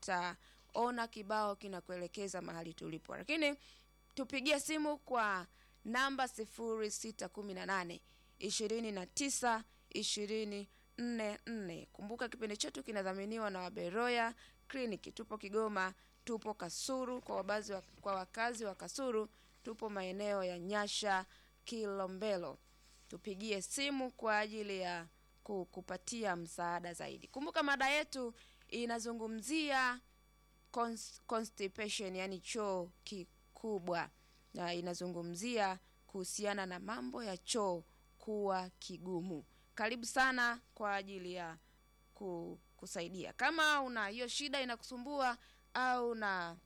Utaona kibao kinakuelekeza mahali tulipo. Lakini tupigie simu kwa namba sifuri sita kumi na nane ishirini na tisa ishirini nne nne. Kumbuka kipindi chetu kinadhaminiwa na Wabeloya Kliniki. Tupo Kigoma, tupo Kasulu. Kwa wabazi wa, kwa wakazi wa Kasulu, tupo maeneo ya Nyasha, Kilombero. Tupigie simu kwa ajili ya kukupatia msaada zaidi. Kumbuka mada yetu inazungumzia constipation, yani choo kikubwa, na inazungumzia kuhusiana na mambo ya choo kuwa kigumu. Karibu sana kwa ajili ya kusaidia. Kama una hiyo shida inakusumbua au na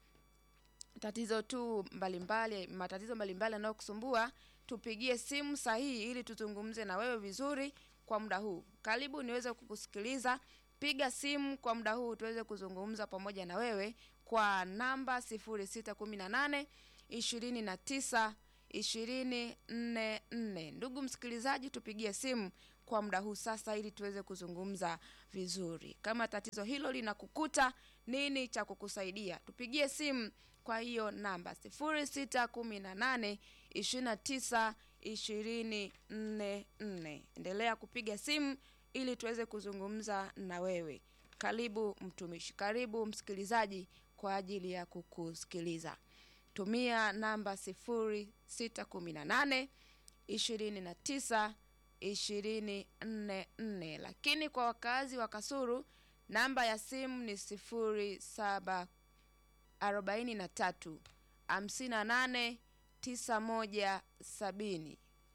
tatizo tu mbalimbali, matatizo mbalimbali yanayokusumbua, tupigie simu sahihi ili tuzungumze na wewe vizuri kwa muda huu. Karibu niweze kukusikiliza. Piga simu kwa muda huu tuweze kuzungumza pamoja na wewe kwa namba sifuri sita kumi na nane ishirini na tisa ishirini nne nne. Ndugu msikilizaji, tupigie simu kwa muda huu sasa ili tuweze kuzungumza vizuri. Kama tatizo hilo linakukuta, nini cha kukusaidia? Tupigie simu kwa hiyo namba sifuri sita kumi na nane ishirini na tisa ishirini nne nne. Endelea kupiga simu ili tuweze kuzungumza na wewe. Karibu mtumishi, karibu msikilizaji kwa ajili ya kukusikiliza. Tumia namba sifuri sita kumi na nane ishirini na tisa ishirini nne nne. Lakini kwa wakazi wa Kasulu, namba ya simu ni sifuri saba arobaini na tatu hamsini na nane tisa moja sabini.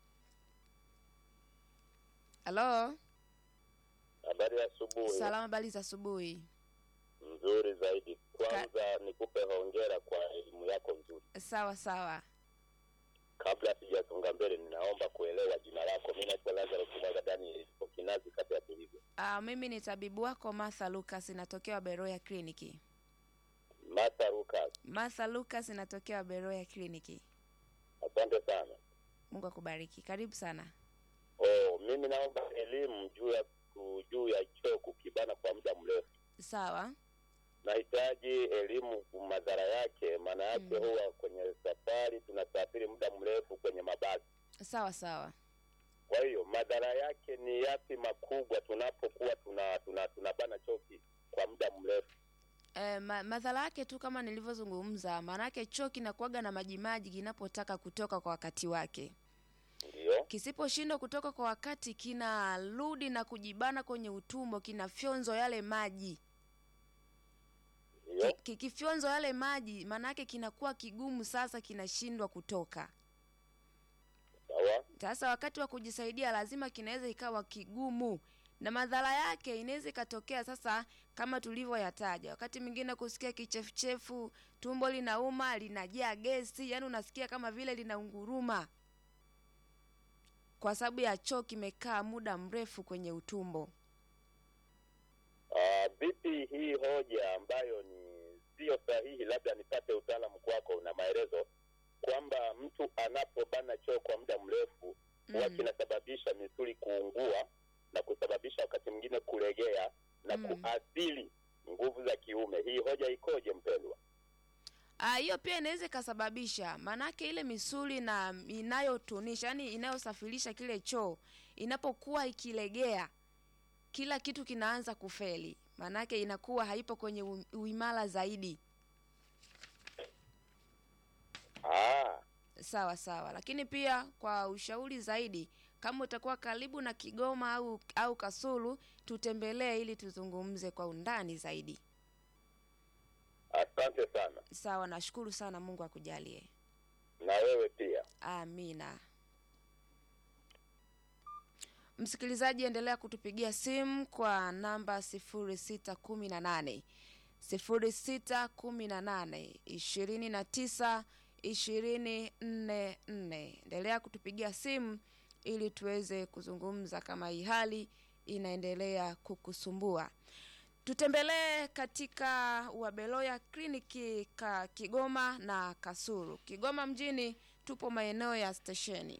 Halo? Habari ya asubuhi. Salama, habari za asubuhi. Nzuri zaidi. Kwanza Ka... nikupe hongera kwa elimu yako nzuri. Sawa sawa. Kabla sijasonga mbele, ninaomba kuelewa jina lako. Mimi naitwa Lazaro Kumwaga Daniel, kwa Kinazi kati ya Tulivu. Ah, mimi ni tabibu wako Martha Lucas, natokea Beroya Kliniki. Martha Lucas. Martha Lucas, natokea Beroya Kliniki. Asante sana. Mungu akubariki. Karibu sana. Oh, mimi naomba elimu juu ya juu ya choo kukibana kwa muda mrefu. Sawa. Nahitaji elimu madhara yake, maana yake mm. huwa kwenye safari tunasafiri muda mrefu kwenye mabasi. Sawa sawa. Kwa hiyo madhara yake ni yapi makubwa tunapokuwa tuna tuna tunabana choki kwa muda mrefu? Eh, ma, madhara yake tu kama nilivyozungumza, maana yake choo kinakuaga na maji maji kinapotaka kutoka kwa wakati wake. Ndio. Kisiposhindwa kutoka kwa wakati, kinarudi na kujibana kwenye utumbo, kinafyonzo yale maji. Ndio. Kikifyonzo yale maji, maana yake kinakuwa kigumu, sasa kinashindwa kutoka. Sawa. Sasa wakati wa kujisaidia lazima kinaweza ikawa kigumu, na madhara yake inaweza ikatokea sasa kama tulivyoyataja. Wakati mwingine kusikia kichefuchefu, tumbo linauma, linajaa gesi, yani unasikia kama vile linaunguruma, kwa sababu ya choo kimekaa muda mrefu kwenye utumbo. Ah, uh, vipi hii hoja ambayo ni sio sahihi, labda nipate utaalamu kwako na maelezo kwamba mtu anapobana choo kwa muda mrefu huwa mm. kinasababisha misuli kuungua na kusababisha wakati mwingine kulegea na mm. kuathiri nguvu za kiume. Hii hoja ikoje mpendwa? Ah, hiyo pia inaweza kasababisha, manake ile misuli na inayotunisha, yani inayosafirisha kile choo, inapokuwa ikilegea, kila kitu kinaanza kufeli. Manake inakuwa haipo kwenye uimara zaidi. Ah, sawa sawa. Lakini pia kwa ushauri zaidi, kama utakuwa karibu na Kigoma au au Kasulu, tutembelee ili tuzungumze kwa undani zaidi. Asante sana. Sawa, nashukuru sana, Mungu akujalie. Na wewe pia. Amina. Msikilizaji, endelea kutupigia simu kwa namba sifuri sita kumi na nane sifuri sita kumi na nane ishirini na tisa ishirini nne nne. Endelea kutupigia simu ili tuweze kuzungumza kama hii hali inaendelea kukusumbua. Tutembelee katika Wabeloya Kliniki ka Kigoma na Kasulu. Kigoma mjini tupo maeneo ya stesheni.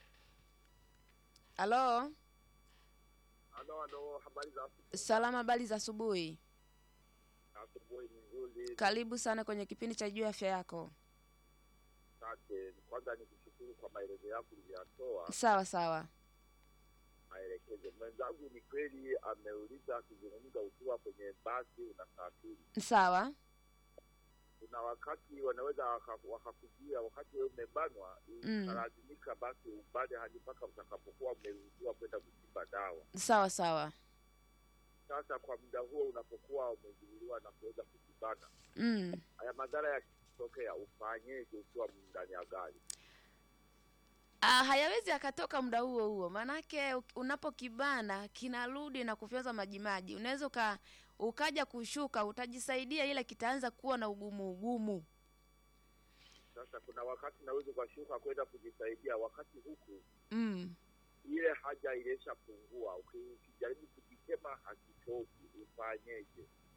Halo? Halo, halo, habari za asubuhi. Salama, habari za asubuhi. Asubuhi nzuri. Karibu sana kwenye kipindi cha Juu Afya Yako. Asante. Kwanza nikushukuru kwa maelezo yako uliyatoa. Sawa sawa. Maelekezo. Mwenzangu ni kweli ameuliza akizungumza ukiwa kwenye basi unasafiri. Sawa. Kuna wakati wanaweza wakakujia wakati wewe umebanwa, mm. lazimika basi ubade hadi mpaka utakapokuwa umeruhusiwa kwenda kuchukua dawa. Sawa sawa. Sasa kwa muda huo unapokuwa umezuiliwa na kuweza kujibana, mm. haya madhara yakitokea ufanyeje ukiwa ndani ya gari? Ah, hayawezi akatoka muda huo huo. Manake unapokibana kinarudi na kufyoza majimaji. Unaweza uka, ukaja kushuka, utajisaidia, ile kitaanza kuwa na ugumu ugumu. Sasa kuna wakati naweza kushuka kwenda kujisaidia, wakati huku mm. ile haja ilesha pungua, ukijaribu kujitema hakitoki, ufanyeje?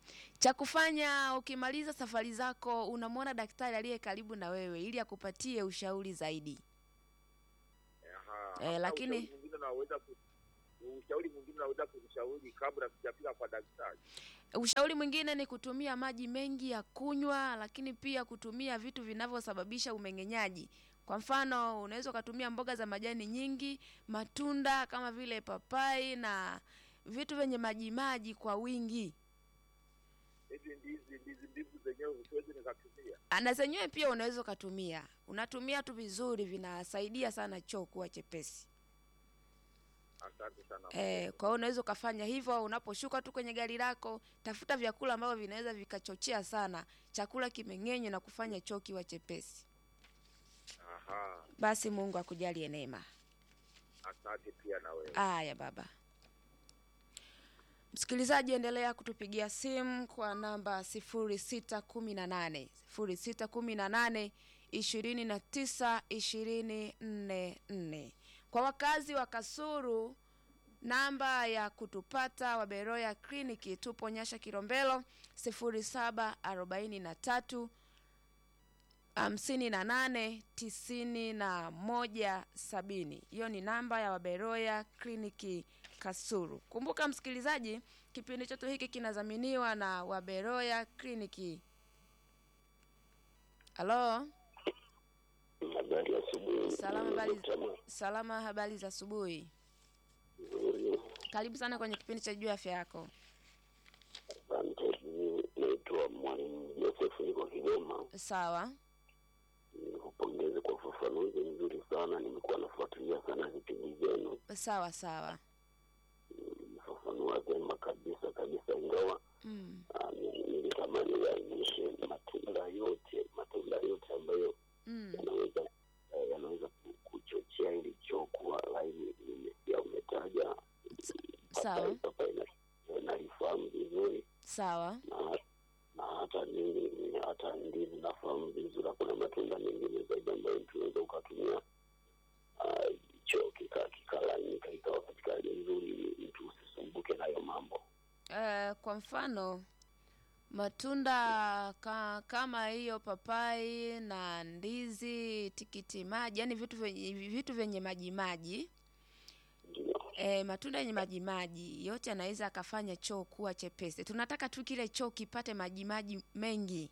Cha kufanya ukimaliza safari zako, unamwona daktari aliye karibu na wewe ili akupatie ushauri zaidi. Aha. Eh, lakini ushauri mwingine unaweza ku ushauri mwingine unaweza kunishauri kabla sijafika kwa daktari. Ushauri mwingine ni kutumia maji mengi ya kunywa, lakini pia kutumia vitu vinavyosababisha umeng'enyaji. Kwa mfano, unaweza kutumia mboga za majani nyingi, matunda kama vile papai na vitu vyenye maji maji kwa wingi. Hizi ndizi ndizi ndizi zenyewe usiweze nikatumia. Na zenyewe pia unaweza kutumia. Unatumia tu vizuri, vinasaidia sana choo kuwa chepesi. Asante sana. Eh, kwa hiyo unaweza kufanya hivyo unaposhuka tu kwenye gari lako, tafuta vyakula ambavyo vinaweza vikachochea sana chakula kimeng'enyo na kufanya choo kiwa chepesi. Aha. Basi Mungu akujalie neema. Asante pia na wewe. Aya baba. Msikilizaji, endelea kutupigia simu kwa namba sifuri sita kumi na nane sifuri sita kumi na nane ishirini na tisa ishirini nne nne. Kwa wakazi wa Kasulu, namba ya kutupata wa Beroya Kliniki tupo Nyasha Kilombero sifuri saba arobaini na tatu hamsini na nane tisini na moja sabini. Hiyo ni namba ya Waberoya Kliniki Kasulu. Kumbuka msikilizaji, kipindi chetu hiki kinadhaminiwa na Waberoya Kliniki. Halo? Habari ya asubuhi. Salama, habari salama, habari za asubuhi. Karibu sana kwenye kipindi cha Jua Afya Yako. Asante. Naitwa Mwalimu Joseph, niko Kigoma. Sawa. Nikupongeze kwa ufafanuzi mzuri sana, nimekuwa nafuatilia sana vipindi vyenu. Sawa sawa. Ufafanua vyema kabisa kabisa, ingawa Mm. nilitamani yaonyeshe matunda yote, matunda yote ambayo Mm. yanaweza yanaweza kuchochea ili choo kuwa laini. Nimesikia umetaja Sawa. Nalifahamu vizuri. Sawa. Na, na hata nini hata ndizi nafahamu vizuri. Kuna matunda mengine zaidi ambayo tunaweza ukatumia uh, choo kika kikalainika ikawa katika hali nzuri, mtu usisumbuke nayo mambo. Eh, kwa mfano matunda ka, kama hiyo papai na ndizi, tikiti maji, yani vitu venye vitu venye maji maji. Ndio. Eh, matunda yenye maji maji yote yanaweza akafanya choo kuwa chepesi. Tunataka tu kile choo kipate maji maji mengi.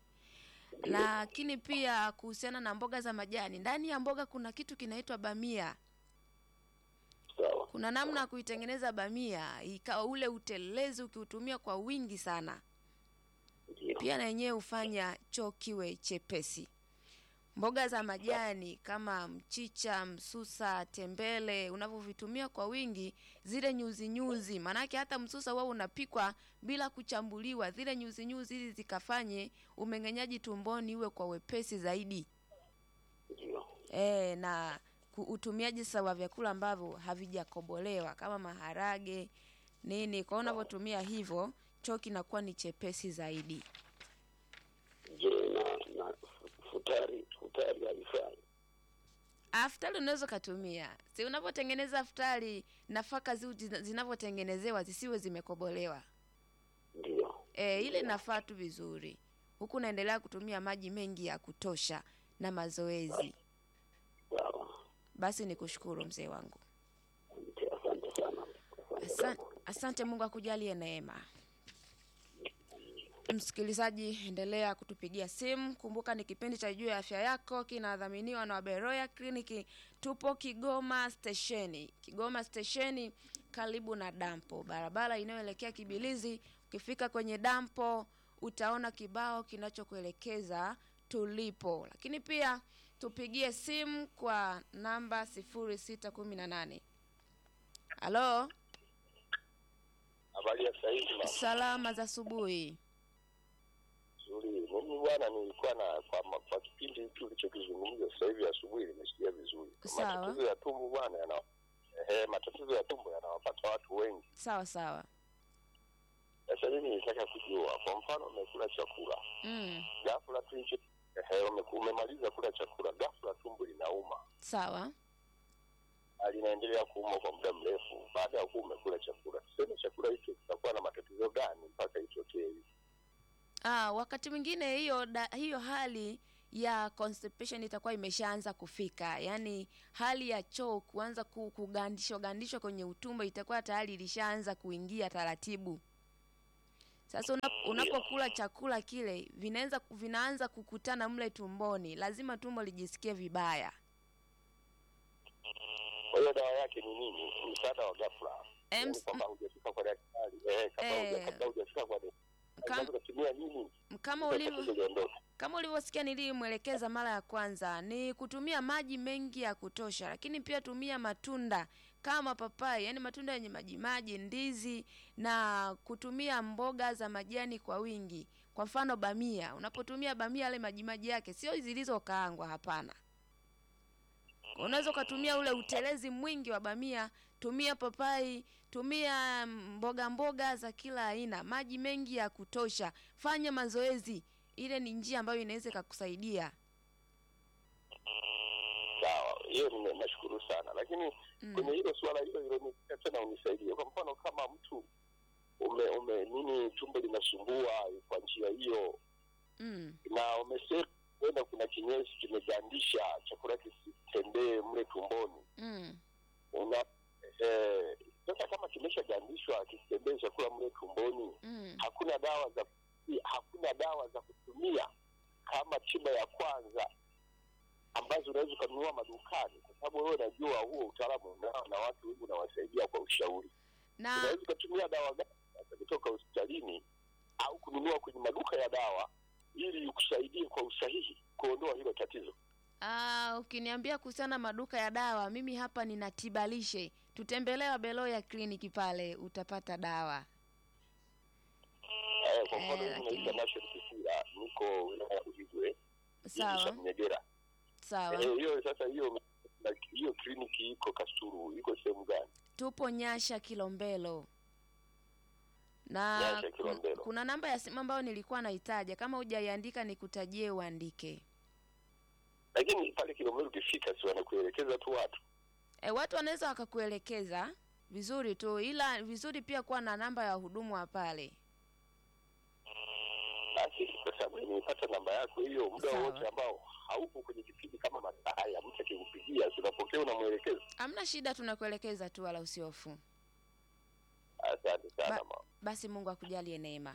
Lakini pia kuhusiana na mboga za majani, ndani ya mboga kuna kitu kinaitwa bamia. Sawa. Kuna namna kuitengeneza bamia ikawa ule utelezi ukiutumia kwa wingi sana. Ndio. Pia na yenyewe hufanya choo kiwe chepesi. Mboga za majani kama mchicha, msusa, tembele, unavyovitumia kwa wingi, zile nyuzi nyuzi, manake hata msusa wao unapikwa bila kuchambuliwa, zile nyuzi nyuzi hizi zikafanye umeng'enyaji tumboni uwe kwa wepesi zaidi. Ndio. Eh, na utumiaji sawa vyakula ambavyo havijakobolewa kama maharage nini, kwa unavyotumia hivyo choo kinakuwa ni chepesi zaidi. Je, na, na futari futari haifai? Aftari unaweza kutumia. Si unapotengeneza aftari, nafaka zi zinavyotengenezewa zisiwe zimekobolewa. Ndio. Eh, ile nafaa tu vizuri. Huku naendelea kutumia maji mengi ya kutosha na mazoezi. Sawa. Basi nikushukuru mzee wangu. Asante sana. Asante, asante, Mungu akujalie neema. Msikilizaji, endelea kutupigia simu. Kumbuka ni kipindi cha Jua Afya Yako, kinadhaminiwa na Beroya Kliniki. Tupo Kigoma stesheni. Kigoma stesheni karibu na dampo. Barabara inayoelekea Kibilizi, ukifika kwenye dampo utaona kibao kinachokuelekeza tulipo. Lakini pia tupigie simu kwa namba sifuri sita kumi na nane. Halo? Habari ya saizi? Salama za asubuhi. Nzuri. Mimi bwana nilikuwa na kwa, kwa kipindi hiki ulichokizungumza sasa hivi asubuhi nimesikia vizuri. Sawa. Matatizo ya tumbo bwana yana eh matatizo ya tumbo yanawapata watu wengi. Sawa sawa. Sasa mimi nitaka kujua, kwa mfano umekula chakula. Mm. Ghafla tu hicho eh umemaliza kula chakula, ghafla tumbo linauma. Sawa. linaendelea kuuma kwa muda mrefu baada ya kuwa umekula chakula, tuseme chakula hicho kitakuwa na matatizo gani mpaka itokee hivi? Ah, wakati mwingine hiyo da, hiyo hali ya constipation itakuwa imeshaanza kufika. Yaani hali ya choo kuanza ku- kugandishwa gandishwa kwenye utumbo itakuwa tayari ilishaanza kuingia taratibu. Sasa unap, unapokula chakula kile vinaanza vinaanza kukutana mle tumboni. Lazima tumbo lijisikie vibaya. Kwa hiyo dawa yake ni nini? Msaada wa ghafla. Ems- Yaani kwamba hujafika kwa daktari, eh, kabla Eh. huja- kabla hujafika kwa daktari. Kam- Unaweza kutumia nini? Kama Ili ulivyo tatizo liondoke. Kama ulivyosikia nilimwelekeza mara ya kwanza ni kutumia maji mengi ya kutosha, lakini pia tumia matunda kama papai, yani matunda yenye maji maji, ndizi, na kutumia mboga za majani kwa wingi. Kwa mfano bamia, unapotumia bamia yale maji maji yake sio zilizokaangwa, hapana. Unaweza ukatumia ule utelezi mwingi wa bamia, tumia papai, tumia mboga mboga za kila aina, maji mengi ya kutosha, fanya mazoezi. Ile ni njia ambayo inaweza kukusaidia. Sawa, hiyo ni nashukuru sana. Lakini Mm. kwenye hilo swala hilo hilo ni tena unisaidie. Kwa mfano kama mtu ume ume nini tumbo linasumbua kwa njia hiyo Mm. na umesema kwenda kuna kinyesi kimegandisha chakula kisitembee mle tumboni. Mm. Una eh, sasa kama kimeshagandishwa kisitembee chakula mle tumboni, Mm. hakuna dawa za hakuna dawa za kutumia kama tiba ya kwanza ambazo unaweza kununua madukani, kwa sababu wewe unajua huo utaalamu unao na watu wengi unawasaidia kwa ushauri. Na Unaweza kutumia dawa gani kutoka hospitalini au kununua kwenye maduka ya dawa ili ikusaidie kwa usahihi kuondoa hilo tatizo? ah, ukiniambia kuhusiana maduka ya dawa, mimi hapa nina tibalishe. Tutembelee Beloya kliniki pale utapata dawa. Eh, kwa mfano Eh, mimi lakini- naitwa Nation Kisira, niko wilaya ya Buhigwe, jiji la Sawa. Mnyegera. Sawa. Eh, hiyo sasa hiyo na- hiyo kliniki iko Kasulu, iko sehemu gani? Tupo Nyasha Kilombero. Na Nyasha, kun, Kilombero. kuna namba ya simu ambayo nilikuwa naitaja, kama hujaiandika nikutajie uandike. Lakini pale Kilombero ukifika si wanakuelekeza tu watu. E, watu wanaweza wakakuelekeza vizuri tu, ila vizuri pia kuwa na namba ya wahudumu wa pale. Basi kwa sababu nimepata namba yako hiyo, muda Sawa. wote ambao haupo kwenye kipindi kama masaa haya, mtu akikupigia tunapokea unamwelekeza. Hamna shida, tunakuelekeza tu, wala usihofu. Asante sana Ba- mama. Basi Mungu akujalie neema.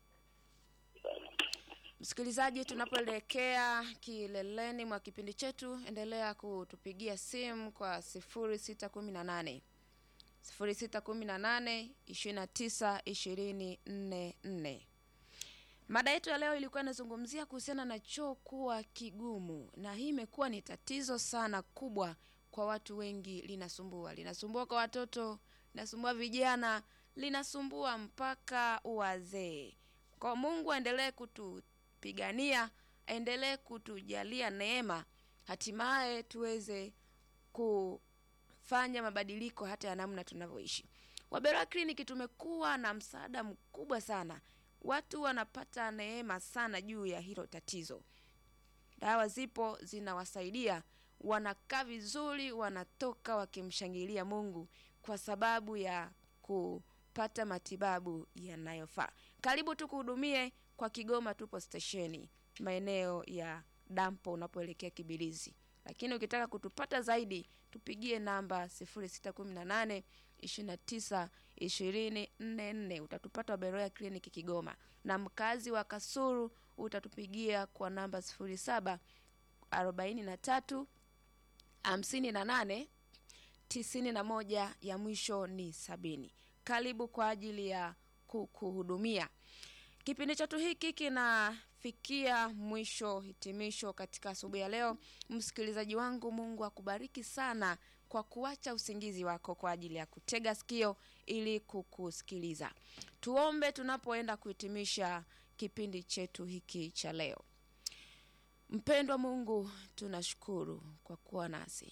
Sana. Msikilizaji, tunapoelekea kileleni mwa kipindi chetu, endelea kutupigia simu kwa sifuri sita kumi na nane sifuri sita kumi na nane ishirini na tisa ishirini nne nne. Mada yetu ya leo ilikuwa inazungumzia kuhusiana na choo kuwa kigumu, na hii imekuwa ni tatizo sana kubwa kwa watu wengi. Linasumbua, linasumbua kwa watoto, linasumbua vijana, linasumbua mpaka wazee. Kwa Mungu aendelee kutupigania, aendelee kutujalia neema, hatimaye tuweze kufanya mabadiliko hata ya namna tunavyoishi. Wabera Clinic tumekuwa na msaada mkubwa sana. Watu wanapata neema sana juu ya hilo tatizo. Dawa zipo zinawasaidia, wanakaa vizuri, wanatoka wakimshangilia Mungu kwa sababu ya kupata matibabu yanayofaa. Karibu tukuhudumie kwa Kigoma, tupo stesheni maeneo ya dampo unapoelekea Kibilizi. Lakini ukitaka kutupata zaidi, tupigie namba sifuri sita kumi na nane ishirini na tisa ishirini nne nne, utatupata Beloya Clinic Kigoma. Na mkazi wa Kasulu utatupigia kwa namba sifuri saba arobaini na tatu hamsini na nane tisini na moja, ya mwisho ni sabini. Karibu kwa ajili ya kukuhudumia. Kipindi chetu hiki kinafikia mwisho, hitimisho katika asubuhi ya leo. Msikilizaji wangu, Mungu akubariki sana kwa kuacha usingizi wako kwa ajili ya kutega sikio ili kukusikiliza. Tuombe tunapoenda kuhitimisha kipindi chetu hiki cha leo. Mpendwa Mungu, tunashukuru kwa kuwa nasi.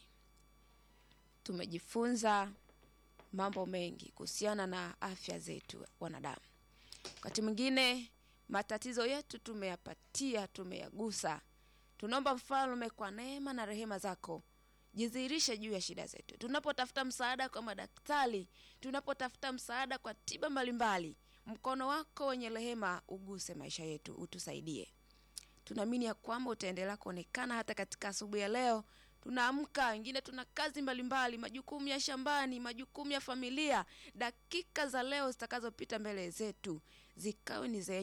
Tumejifunza mambo mengi kuhusiana na afya zetu wanadamu. Wakati mwingine matatizo yetu tumeyapatia, tumeyagusa. Tunaomba Mfalme, kwa neema na rehema zako, jidhihirishe juu ya shida zetu. Tunapotafuta msaada kwa madaktari, tunapotafuta msaada kwa tiba mbalimbali, mkono wako wenye rehema uguse maisha yetu, utusaidie. Tunaamini ya kwamba utaendelea kuonekana hata katika asubuhi ya leo. Tunaamka, wengine tuna kazi mbalimbali, majukumu ya shambani, majukumu ya familia. Dakika za leo zitakazopita mbele zetu zikawe ni zenye